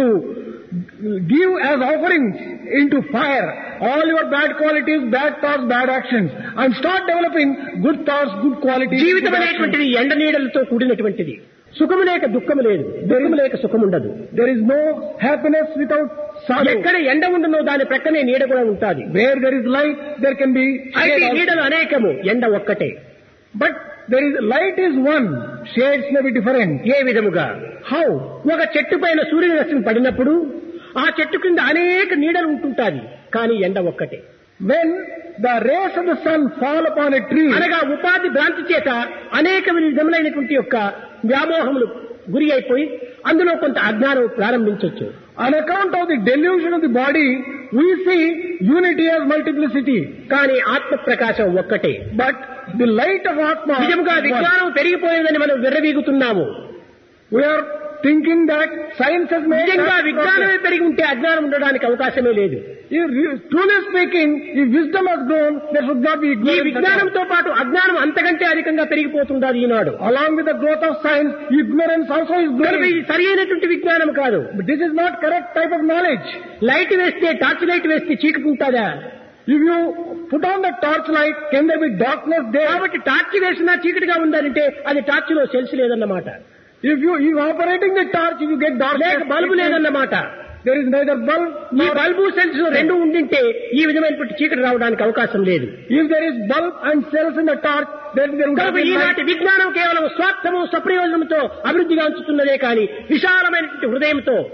give as offerings into fire all your bad qualities, bad thoughts, bad actions, and start developing good thoughts, good qualities. జీవితం good actions. అనేటువంటిది ఎండ నీడలతో కూడినటువంటిది. సుఖము లేక దుఃఖము లేదు, దుఃఖము లేక సుఖము ఉండదు. There is no happiness without sorrow. ఎక్కడ ఎండ ఉండనో దాని ప్రక్కనే నీడ కూడా ఉంటుంది. Where there is light, there can be అయితే shade also. నీడలు అనేకము, ఎండ ఒక్కటే. But there is light is one, shades may be different. ఏ విధముగా? How? ఒక చెట్టు పైన సూర్యరశ్మి పడినప్పుడు ఆ చెట్టు కింద అనేక నీడలు ఉంటుంటాయి, కానీ ఎండ ఒక్కటే. When the rays of the sun fall upon a tree, అనగా ఉపాధి భ్రాంతి చేత అనేక విధములైనటువంటి యొక్క వ్యామోహములు గురి అయిపోయి అందులో కొంత అజ్ఞానం ప్రారంభించవచ్చు. on account of the delusion of the body, we see unity as multiplicity. కానీ ఆత్మ ప్రకాశం ఒక్కటే. But the light of Atma, నిజంగా is one. విజ్ఞానం పెరిగిపోయిందని మనం విర్రవీగుతున్నాము. We are thinking that science has made నిజంగా us విజ్ఞానమే progress. పెరిగి ఉంటే అజ్ఞానం ఉండడానికి అవకాశమే లేదు. If re- truly speaking, if wisdom has grown, there should not be ఈ ignorance. at all. విజ్ఞానంతో పాటు అజ్ఞానం అంతకంటే అధికంగా పెరిగిపోతుండాలి ఈనాడు. Along with the growth of science, ignorance also is కనుక growing. ఇది సరి అయినటువంటి విజ్ఞానం కాదు. But this is not correct type of knowledge. Light వేస్తే టార్చ్ లైట్ వేస్తే చీకటి ఉంటుందా? If you put on the torch light, can there be darkness there? కాబట్టి టార్చ్ వేసినా చీకటిగా ఉండాలంటే అది టార్చ్ లో సెల్స్ లేదన్నమాట. If you, if operating the torch, if you get darkness, లేక బల్బు లేదన్నమాట. there is neither bulb ఈ nor బల్బు సెల్స్ రెండు ఉండింటే ఈ విధమైనటువంటి చీకటి రావడానికి అవకాశం లేదు. if there is bulb and cells in the torch, then there would కనుక be light. ఈనాటి విజ్ఞానం కేవలం స్వార్థము, స్వప్రయోజనంతో అభివృద్ధిగా ఉంచుతున్నదే కానీ విశాలమైనటువంటి హృదయంతో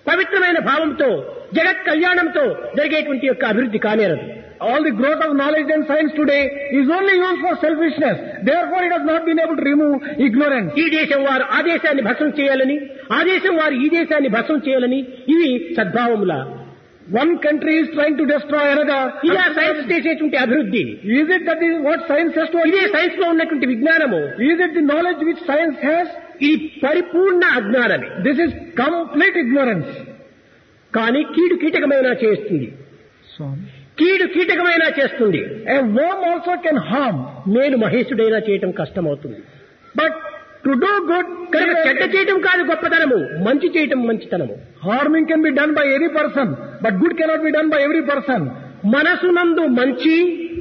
పవిత్రమైన భావంతో జగత్ కళ్యాణంతో జరిగేటువంటి యొక్క అభివృద్ధి కానేరదు. All the growth of knowledge and science today is only used for selfishness. Therefore, it has not been able to remove ignorance. ఈ దేశం వారు ఆ దేశాన్ని భస్మం చేయాలని, ఆ దేశం వారు ఈ దేశాన్ని భస్మం చేయాలని, ఇవి సద్భావముల. One country is trying to destroy another. ఇదే సైన్స్ చేసేటువంటి అభివృద్ధి. Is it that is what science has to ఇదే achieve? సైన్స్ లో ఉన్నటువంటి విజ్ఞానము. Is it the knowledge which science has? ఇది పరిపూర్ణ అజ్ఞానమే. This is complete ignorance. కానీ కీడు కీటకమైనా చేస్తుంది, కీడు కీటకమైనా చేస్తుంది. A worm also can harm. మేలు మహేశుడైనా చేయటం కష్టమవుతుంది. But to do good, కనుక చెడ్డ చేయటం కాదు గొప్పతనము, మంచి చేయటం మంచితనము. harming can be done by any person, but good cannot be done by every person. మనసునందు మంచి,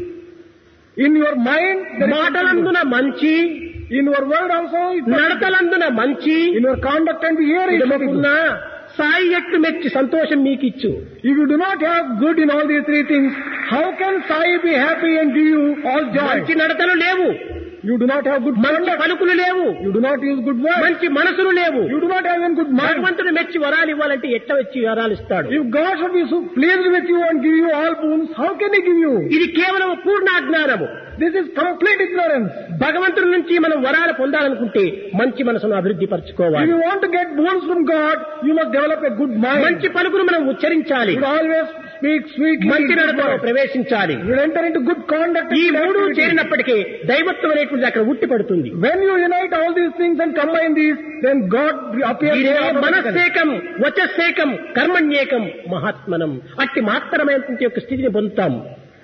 In your mind, there is మాటలందున మంచి, in your word also, it must be- నడతలందున మంచి, in your conduct and behavior, it must be good. ఇదముకున్నా Sai ఎట్లు మెచ్చి సంతోషం మీకిచ్చు. If you do not have good in all these three things, how can Sai be happy and give you all joy? మంచి నడతలు లేవు, You do not have good మంచి conduct. పలుకులు లేవు, You do not use good words. మంచి మనసులు లేవు. You do not have even good mind. భగవంతుడు మెచ్చి వరాలు ఇవ్వాలంటే ఎట్ట వచ్చి వరాలు ఇస్తాడు? If God should be so pleased with you and give you all boons, how can He give you? ఇది కేవలం పూర్ణ అజ్ఞానము. This is complete ignorance. భగవంతుడి నుంచి మనం వరాలు పొందాలనుకుంటే మంచి మనసును అభివృద్ధి If పరచుకోవాలి. you want to get boons from God, you must develop a good mind. మంచి పలుకును మనం ఉచ్చరించాలి, You should always speak sweetly. మంచి good నడతలో words. ప్రవేశించాలి. You should enter into good conduct. ఈ and మూడు activity. చేరినప్పటికీ దైవత్వం అనేటువంటిది అక్కడ ఉట్టి పడుతుంది. When you unite all these things and combine these, then God appears దీనినే there automatically. మనస్సేకం, వచస్సేకం, కర్మణ్యేకం, మహాత్మనం. అట్టి మాత్రమైనటువంటి యొక్క స్థితిని పొందుతాం.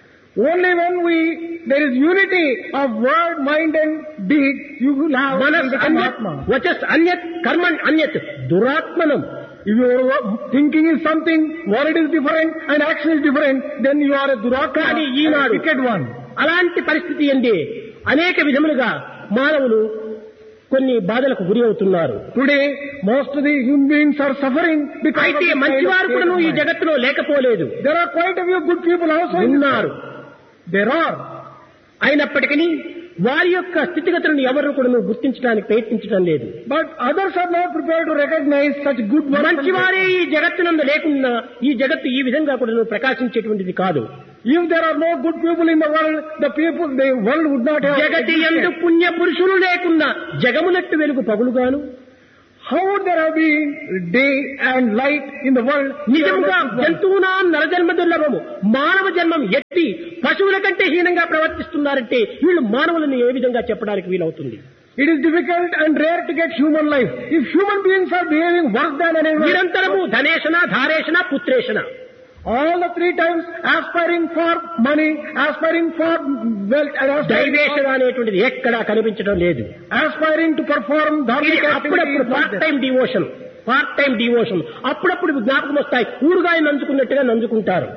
Only when we, there is unity of word, mind and deed, you will have మనస్ become అన్యత్, Atma. వచస్ అన్యత్, కర్మణ్ అన్యత్, దురాత్మనం. If your thinking is something, word is different and action is different, then you are a duratma, కానీ a Eenadu wicked one. అలాంటి పరిస్థితి ఎందే అనేక విధములుగా మానవులు కొన్ని బాధలకు గురి అవుతున్నారు. Today, most of the human beings are suffering because of అయితే this kind of మంచివారు state కూడాను of ఈ mind. జగత్తులో లేకపోలేదు, There are quite a few good people also in this ఉన్నారు. world. There are. అయినప్పటికీ వారి యొక్క స్థితిగతులను ఎవరు కూడా గుర్తించడానికి ప్రయత్నించడం లేదు. But others are not prepared to recognize such good works. మంచివారే ఈ జగత్తునందు లేకున్నా ఈ జగత్తు ఈ విధంగా కూడా ప్రకాశించేటువంటిది కాదు. If there are no good people in the world, the people, the world would not have జగతి ఎందు existed. పుణ్య పురుషులు లేకున్నా జగమునట్టు వెలుగు పగులుగాను. How would there have been day and light in the world? నిజముగా జంతువునా నరజన్మ దుర్లభము, మానవ జన్మం ఎత్తి పశువుల కంటే హీనంగా ప్రవర్తిస్తున్నారంటే వీళ్ళు మానవులను ఏ విధంగా చెప్పడానికి వీలవుతుంది? It is difficult and rare to get human life. If human beings are behaving worse than anyone, నిరంతరము ధనేషణ, ధారేషణ, పుత్రేషణ, all the three times aspiring for money, aspiring for wealth, and aspiring, దైవేషణ అనేటువంటిది ఎక్కడా కనిపించడం లేదు. aspiring to perform ఇది dharmic అప్పుడప్పుడు activities. Part time devotion, part time devotion అప్పుడప్పుడు జ్ఞాపకం వస్తాయి. ఊరుగాయ నంచుకున్నట్టుగా నంచుకుంటారు.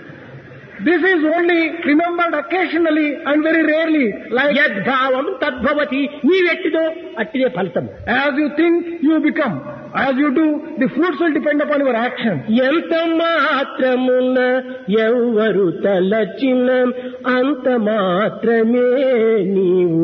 This is only remembered occasionally and very rarely. Like యద్భావం తద్భవతి, నీవెట్టిదో అట్టిదే ఫలితం. as you think, you become. As you do, the fruits will depend upon your action. ఎంత మాత్రమున ఎవరు తలచిన అంత మాత్రమే నీవు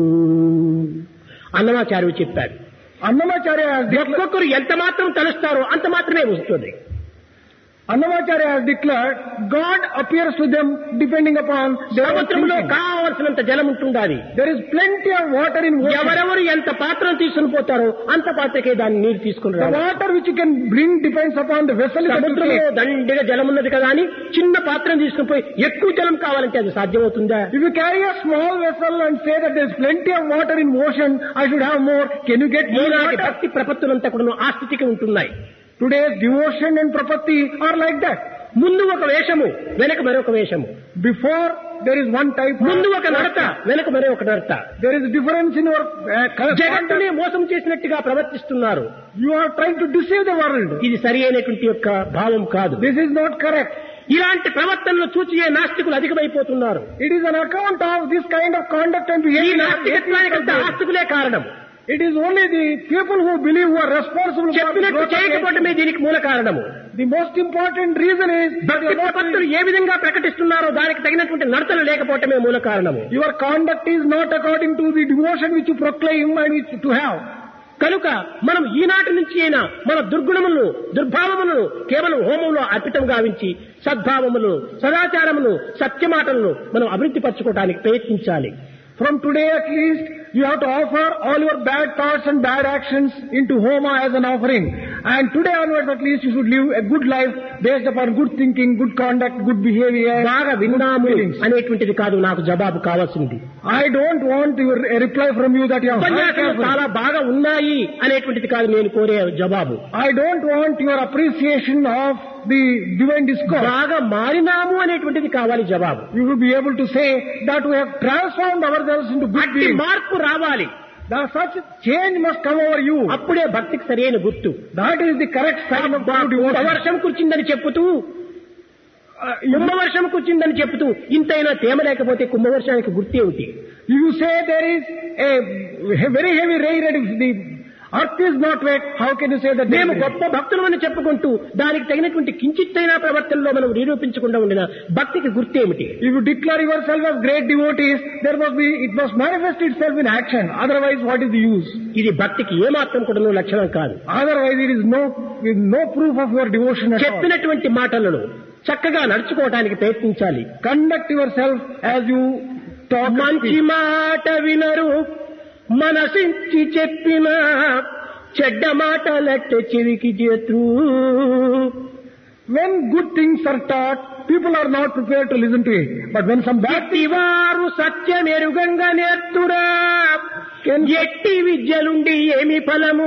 అన్నమాచార్యుడు చెప్పాడు. Annamacharya has declared, ఒక్కొక్కరు ఎంత మాత్రం తలుస్తారో అంత మాత్రమే వస్తుంది. Annamacharya has declared, God appears to them depending upon their own సముద్రంలో thinking. కావలసినంత జలం ఉంటుండాలి. There is plenty of water in ocean. ఎవరెవరు ఎంత పాత్రను తీసుకుని పోతారో అంత పాత్రకే దాన్ని నీరు తీసుకుని The రావాలి. water which you can bring depends upon the vessel that you సముద్రంలో take. దండిగా జలం ఉన్నది కదా అని చిన్న పాత్రను తీసుకుని పోయి ఎక్కువ జలం కావాలంటే అది సాధ్యమవుతుందా? If you carry a small vessel and say that there is plenty of water in ocean, I should have more. Can you get more ఈనాటి water? భక్తి ప్రపత్తులంతా కూడా ఆ స్థితికి ఉంటున్నాయి. Today's devotion and prapatti are like that. ముందు ఒక వేషము, వెనక మరొక వేషము. Before, there is one type. ముందు ఒక నడత, వెనక మరొక నడత. There is a difference in your uh, జగత్తుని conduct. మోసం చేసినట్టుగా ప్రవర్తిస్తున్నారు. You are trying to deceive the world. ఇది సరి అయినటువంటి యొక్క భావం కాదు. This is not correct. ఇలాంటి ప్రవర్తనలు చూచియే నాస్తికులు అధికమైపోతున్నారు. It is an account of this kind of conduct and ఈ behavior. నాస్తికత్వానికంతా ఆస్తికులే కారణం. It is only the people who believe who are responsible for the చెప్పినట్టు growth of చేయకపోవటమే దీనికి మూల కారణము. The most important reason is that భక్తి you are not ప్రపత్తులు ఏ విధంగా ప్రకటిస్తున్నారో దానికి తగినటువంటి నడతలు లేకపోవటమే మూల కారణము. your conduct is not according to the devotion which you proclaim and which to have. కనుక మనం ఈనాటి నుంచి అయినా మన దుర్గుణములను దుర్భావములను కేవలం హోమంలో అర్పితం గావించి సద్భావములను సదాచారమును సత్యమాటలను మనం అభివృద్ధి పరచుకోవడానికి ప్రయత్నించాలి. From today at least, you have to offer all your bad thoughts and bad actions into Homa as an offering. And today onwards at least you should live a good life based upon good thinking, good conduct, good behavior. బాగా విన్నాము అనేటువంటిది కాదు నాకు జవాబు కావాల్సింది. I don't want your, a reply from you that you have ఉపన్యాసాలు చాలా బాగా ఉన్నాయి అనేటువంటిది కాదు నేను కోరే జవాబు. I don't want your appreciation of the divine discourse. బాగా మారినాము అనేటువంటిది కావాలి జవాబు. You will be able to say that we have transformed ourselves into good beings. మార్పు రావాలి. That such change must come over you. అప్పుడే భక్తికి సరైన గుర్తు. That is the correct sign of true devotion. వర్షం కురిచిందని చెప్పుతూ కుంభవర్షం కురిచిందని చెప్పుతూ ఇంతైనా తేమ లేకపోతే కుంభవర్షానికి గుర్తు ఏమిటి? You say there is a very heavy rain and the earth is not wet. How can you say that? మేము గొప్ప భక్తులమని చెప్పుకుంటూ దానికి తగినటువంటి కించిత్తైనా ప్రవర్తనలో మనం నిరూపించకుండా ఉండిన భక్తికి గుర్తేమిటి? If you declare yourself as great devotees, there must be, it must manifest itself in action. Otherwise, what is the use? ఇది భక్తికి ఏమాత్రం కూడా లక్షణం కాదు. Otherwise, it is no, no proof of your devotion at all. చెప్పినటువంటి మాటలను చక్కగా నడుచుకోవడానికి ప్రయత్నించాలి. Conduct yourself as you talk. మంచి మాట వినరు మనసించి చెప్పిన చెడ్డ మాటలట్టే చెవికి చేతు. When good things are taught, people are not prepared to listen to it. But when some bad things వారు సత్యమెరుగంగా నేర్తురా ఎట్టి విద్యలుండి ఏమి ఫలము.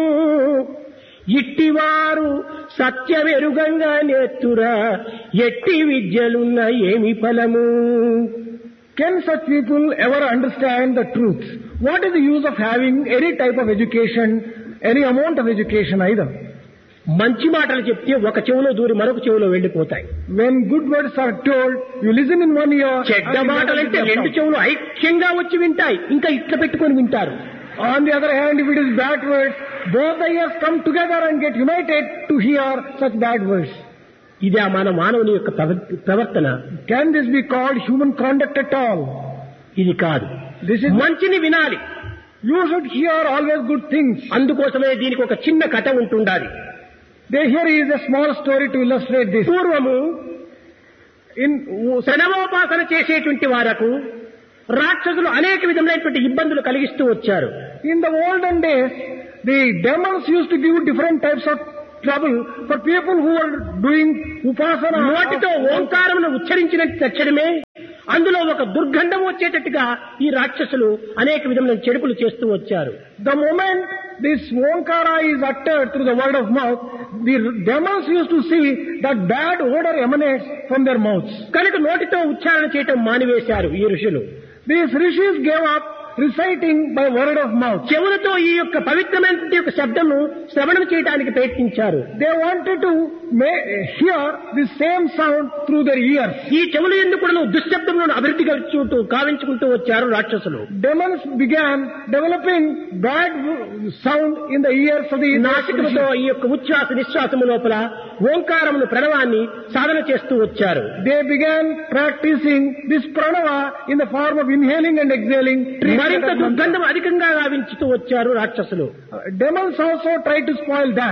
ఇట్టివారు సత్యమెరుగంగా నేర్తురా ఎట్టి విద్యలున్న ఏమి ఫలము. Can such people ever understand the truth? What is the use of having any type of education, any amount of education either? మంచి మాటలు చెప్తే ఒక చెవులో దూరి మరొక చెవులో వెళ్లిపోతాయి. When good words are told, you listen in one ear. చెడ్డ మాటలంటే రెండు చెవులు ఐక్యంగా వచ్చి వింటాయి, ఇంకా ఇట్లా పెట్టుకొని వింటారు. On the other hand, if it is bad words, both the ears come together and get united to hear such bad words. ఇదే మన మానవుని యొక్క ప్రవర్తన. Can this be called human conduct at all? ఇది కాదు. This is మంచిని వినాలి. You should hear always good things. అందుకోసమే దీనికి ఒక చిన్న కథ ఉంటుండాలి. There here is a small story to illustrate this. పూర్వము ఇన్ శనవోపాసన చేసేటువంటి వారకు రాక్షసులు అనేక విధములైనటువంటి ఇబ్బందులు కలిగిస్తూ వచ్చారు. In the olden days, the demons used to give different types of trouble for people who are doing upasana. నోటితో ఓంకారమును ఉచ్చరించిన తక్షణమే అందులో ఒక దుర్గంధం వచ్చేటట్టుగా ఈ రాక్షసులు అనేక విధముల చెడుపులు చేస్తూ వచ్చారు. The moment this Onkara is uttered through the word of mouth, the demons used to see that bad odor emanates from their mouths. కనుక నోటితో ఉచ్చారణ చేయటం మానివేశారు ఈ ఋషులు. These rishis gave up reciting by word of mouth. చెవులతో ఈ యొక్క పవిత్రమైన యొక్క శబ్దము శ్రవణం చేయడానికి ప్రయత్నించారు. They wanted to hear the same sound through their ears. ఈ చెవులు ఎందుకు దుశ్శబ్దములను అభివృద్ధి కలుచుకుంటూ కావించుకుంటూ వచ్చారు రాక్షసులు. Demons began developing bad sound in the ears of the నాసికముతో ఈ యొక్క ఉచ్ఛ్వాస నిశ్వాసము లోపల ఓంకారమును ప్రణవాన్ని సాధన చేస్తూ వచ్చారు. They began practicing this pranava in the form of inhaling and exhaling. మరింత దుర్గంధం అధికంగా గావించుతూ వచ్చారు రాక్షసులు. Demons also tried to spoil that.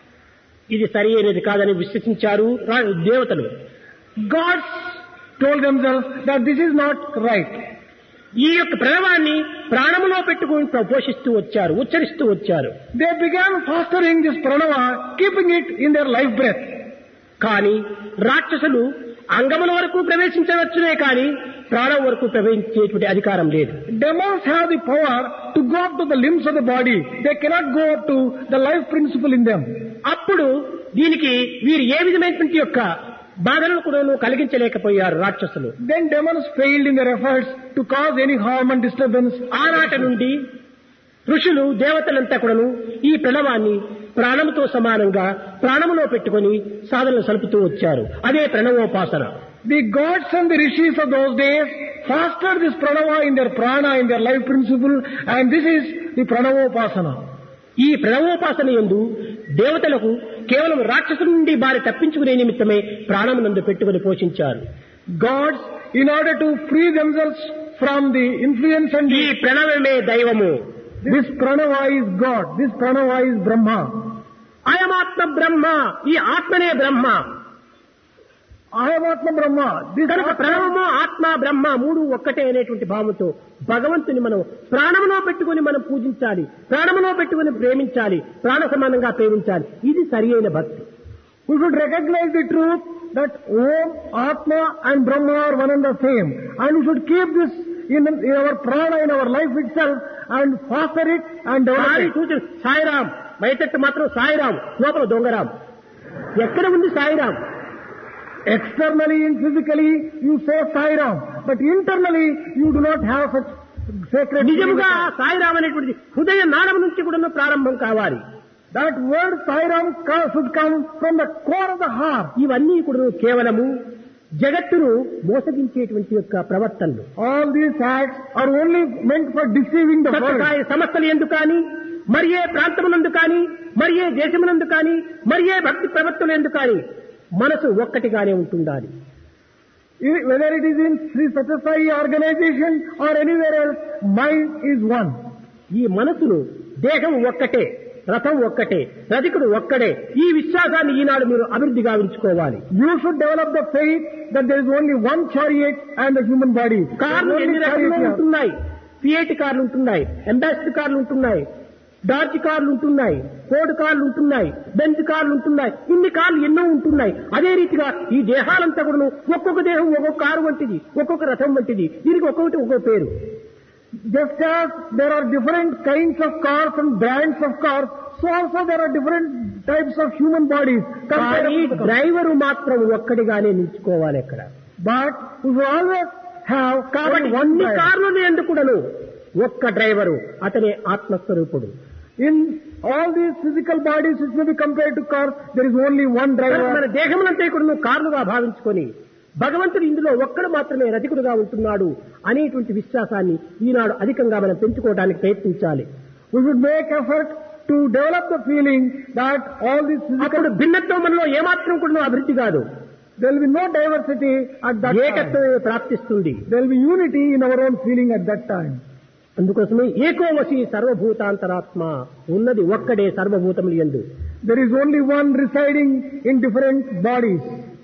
ఇది సరి అయినది కాదని విశ్వసించారు దేవతలు. Gods told themselves that this is not right. ఈ యొక్క ప్రణవాన్ని ప్రాణములో పెట్టుకుని పోషిస్తూ వచ్చారు, ఉచ్చరిస్తూ వచ్చారు. They began fostering this pranava, keeping it in their life breath. కానీ రాక్షసులు అంగముల వరకు ప్రవేశించవచ్చునే కానీ ప్రాణం వరకు ప్రవేశించేటువంటి అధికారం లేదు. Demons have the power to go up to the limbs of the body. They cannot go up to the life principle in them. అప్పుడు దీనికి వీరు ఏ విధమైనటువంటి యొక్క బాధలను కూడా కలిగించలేకపోయారు రాక్షసులు. Then demons failed in their efforts to cause any harm and disturbance. ఆనాటి నుండి ఋషులు దేవతలంతా కూడాను ఈ ప్రణవాన్ని ప్రాణముతో సమానంగా ప్రాణములో పెట్టుకొని సాధనలు సలుపుతూ వచ్చారు. అదే ప్రణవోపాసన. The gods and the rishis of those days fostered this pranava in their prana, in their life principle, and this is the pranavopasana. ఈ ప్రణవోపాసన యందు దేవతలకు కేవలం రాక్షసుల నుండి బారి తప్పించుకునే నిమిత్తమే ప్రాణమునందు పెట్టుకుని పోషించారు. Gods, in order to free themselves from the influence and ఈ ప్రణవమే దైవము. This Pranava is God. This Pranava is Brahma. అయమాత్మ బ్రహ్మ, ఈ ఆత్మనే బ్రహ్మ. Ayamatma Brahma. This కనుక Atma- ప్రణవము ఆత్మ బ్రహ్మ మూడు ఒక్కటే అనేటువంటి భావంతో భగవంతుని మనం ప్రాణములో పెట్టుకుని మనం పూజించాలి, ప్రాణములో పెట్టుకుని ప్రేమించాలి, ప్రాణ సమానంగా ప్రేమించాలి. ఇది సరి అయిన భక్తి. We should recognize the truth that Om, Atma and Brahma are one and the same. And we should keep this in, in our prana, in our life itself and foster it and develop Sai it. సూచన సాయిరాం, బయటట్టు మాత్రం సాయిరాం, లోపల దొంగరాం. ఎక్కడ ఉంది Sairam? Externally and physically you say Sai Ram, but internally you do not have such sacred నిజముగా feeling. Sairam అనేటువంటిది హృదయ నాళం నుంచి కూడా ప్రారంభం కావాలి. That word Sai Ram co- should come from the core of the heart. ఇవన్నీ కూడా కేవలము జగత్తును మోసగించేటువంటి యొక్క ప్రవర్తనలు. All these acts are only meant for deceiving the world. Sathya Sai సంస్థలు ఎందుకు కానీ, మరి ఏ ప్రాంతమునందు కానీ, మరి ఏ దేశమునందు కానీ, మరి ఏ భక్తి ప్రవర్తనలు ఎందుకు కానీ మనసు ఒక్కటిగానే ఉంటుండాలి. I- Whether it is in Sri Satya Sai organization or anywhere else, mind is one. ఈ మనసును దేహం ఒక్కటే, రథం ఒక్కటే, రధికుడు ఒక్కడే, ఈ విశ్వాసాన్ని ఈనాడు మీరు అభివృద్ధి గావించుకోవాలి. You should develop the faith that there is only one chariot and the human body. కార్లు Only ఎన్ని రకాలు chariot here. ఉంటున్నాయి. ఫియట్ కార్లు ఉంటున్నాయి, అంబాసిడర్ కార్లు ఉంటున్నాయి, డార్జ్ కార్లు ఉంటున్నాయి, ఫోర్డ్ కార్లు ఉంటున్నాయి, బెంజ్ కార్లు ఉంటున్నాయి. ఇన్ని కార్లు ఎన్నో ఉంటున్నాయి. అదే రీతిగా ఈ దేహాలంతా కూడా ఒక్కొక్క దేహం ఒక్కొక్క కారు వంటిది, ఒక్కొక్క రథం వంటిది. దీనికి ఒక్కొక్కటి ఒక్కొక్క పేరు. Just as there are different kinds of cars and brands of cars, so also there are different types of human bodies. కానీ డ్రైవరు మాత్రం ఒక్కడిగానే నిలుచుకోవాలి అక్కడ. But we will always have కాబట్టి only one అన్ని driver. కార్లు ఎందుకుడను ఒక్క డ్రైవరు, అతనే ఆత్మస్వరూపుడు. In all these physical bodies which may be compared to cars, there is only one కనుక మన driver. దేహములంతా కూడా కార్లుగా భావించుకొని భగవంతుడు ఇందులో ఒక్కడు మాత్రమే రధికుడుగా ఉంటున్నాడు అనేటువంటి విశ్వాసాన్ని ఈనాడు అధికంగా మనం పెంచుకోవడానికి ప్రయత్నించాలి. We should make effort to develop the feeling that all these physical, అప్పుడు భిన్నత్వం మనలో ఏమాత్రం కూడా అభివృద్ధి కాదు, there will be no diversity at that time. ఏకత్వమే ప్రాప్తిస్తుంది. There will be unity in our own feeling at that time. అందుకోసమే ఏకోవసి సర్వభూతాంతరాత్మ, ఉన్నది ఒక్కడే సర్వభూతములు యందు. There is only one residing in different bodies.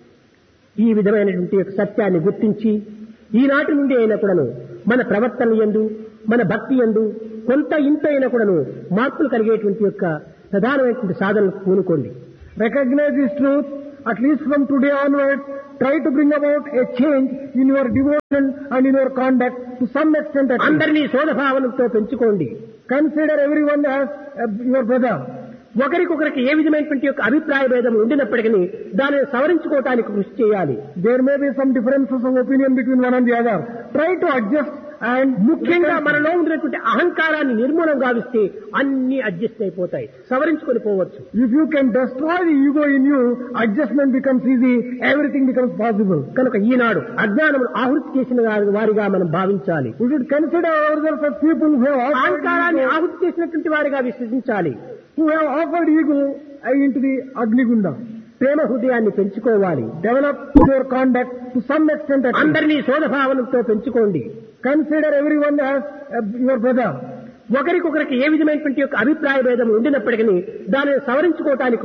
ఈ విధమైనటువంటి యొక్క సత్యాన్ని గుర్తించి ఈనాటి నుండి అయినా కూడాను మన ప్రవర్తన యందు, మన భక్తి యందు కొంత ఇంత అయినా కూడాను మార్పులు కలిగేటువంటి యొక్క ప్రధానమైనటువంటి సాధనలు పూనుకోండి. Recognize this truth, at least from today onwards, try to bring about a change in your devotion and in your conduct to some extent at least. అందరినీ సోదభావనతో పెంచుకోండి. Consider everyone as uh, your brother. ఒకరికొకరికి ఏ విధమైనటువంటి యొక్క అభిప్రాయ భేదం ఉండినప్పటికీ దానిని సవరించుకోవటానికి కృషి చేయాలి. There may be some differences of opinion between one and the other. Try to adjust and ముఖ్యంగా మనలో ఉన్నటువంటి అహంకారాన్ని నిర్మూలన గావిస్తే అన్ని అడ్జస్ట్ అయిపోతాయి, సవరించుకొని పోవచ్చు. if you can destroy the ego in you, adjustment becomes easy, everything becomes possible. కనుక ఈనాడు అజ్ఞానమును ఆహుతి చేసిన వారి- వారిగా మనం భావించాలి. We should consider ourselves as people who have offered అహంకారాన్ని ego, ఆహుతి చేసినటువంటి వారిగా విశ్వసించాలి. who have offered ego into the Agnigunda. ప్రేమ హృదయాన్ని పెంచుకోవాలి. Develop your conduct to some extent at least. అందరినీ సోదభావనతో పెంచుకోండి. Consider everyone as uh, your brother. ఒకరికొకరికి ఏ విధమైనటువంటి యొక్క అభిప్రాయ భేదం ఉండినప్పటికీ దానిని సవరించుకోవటానికి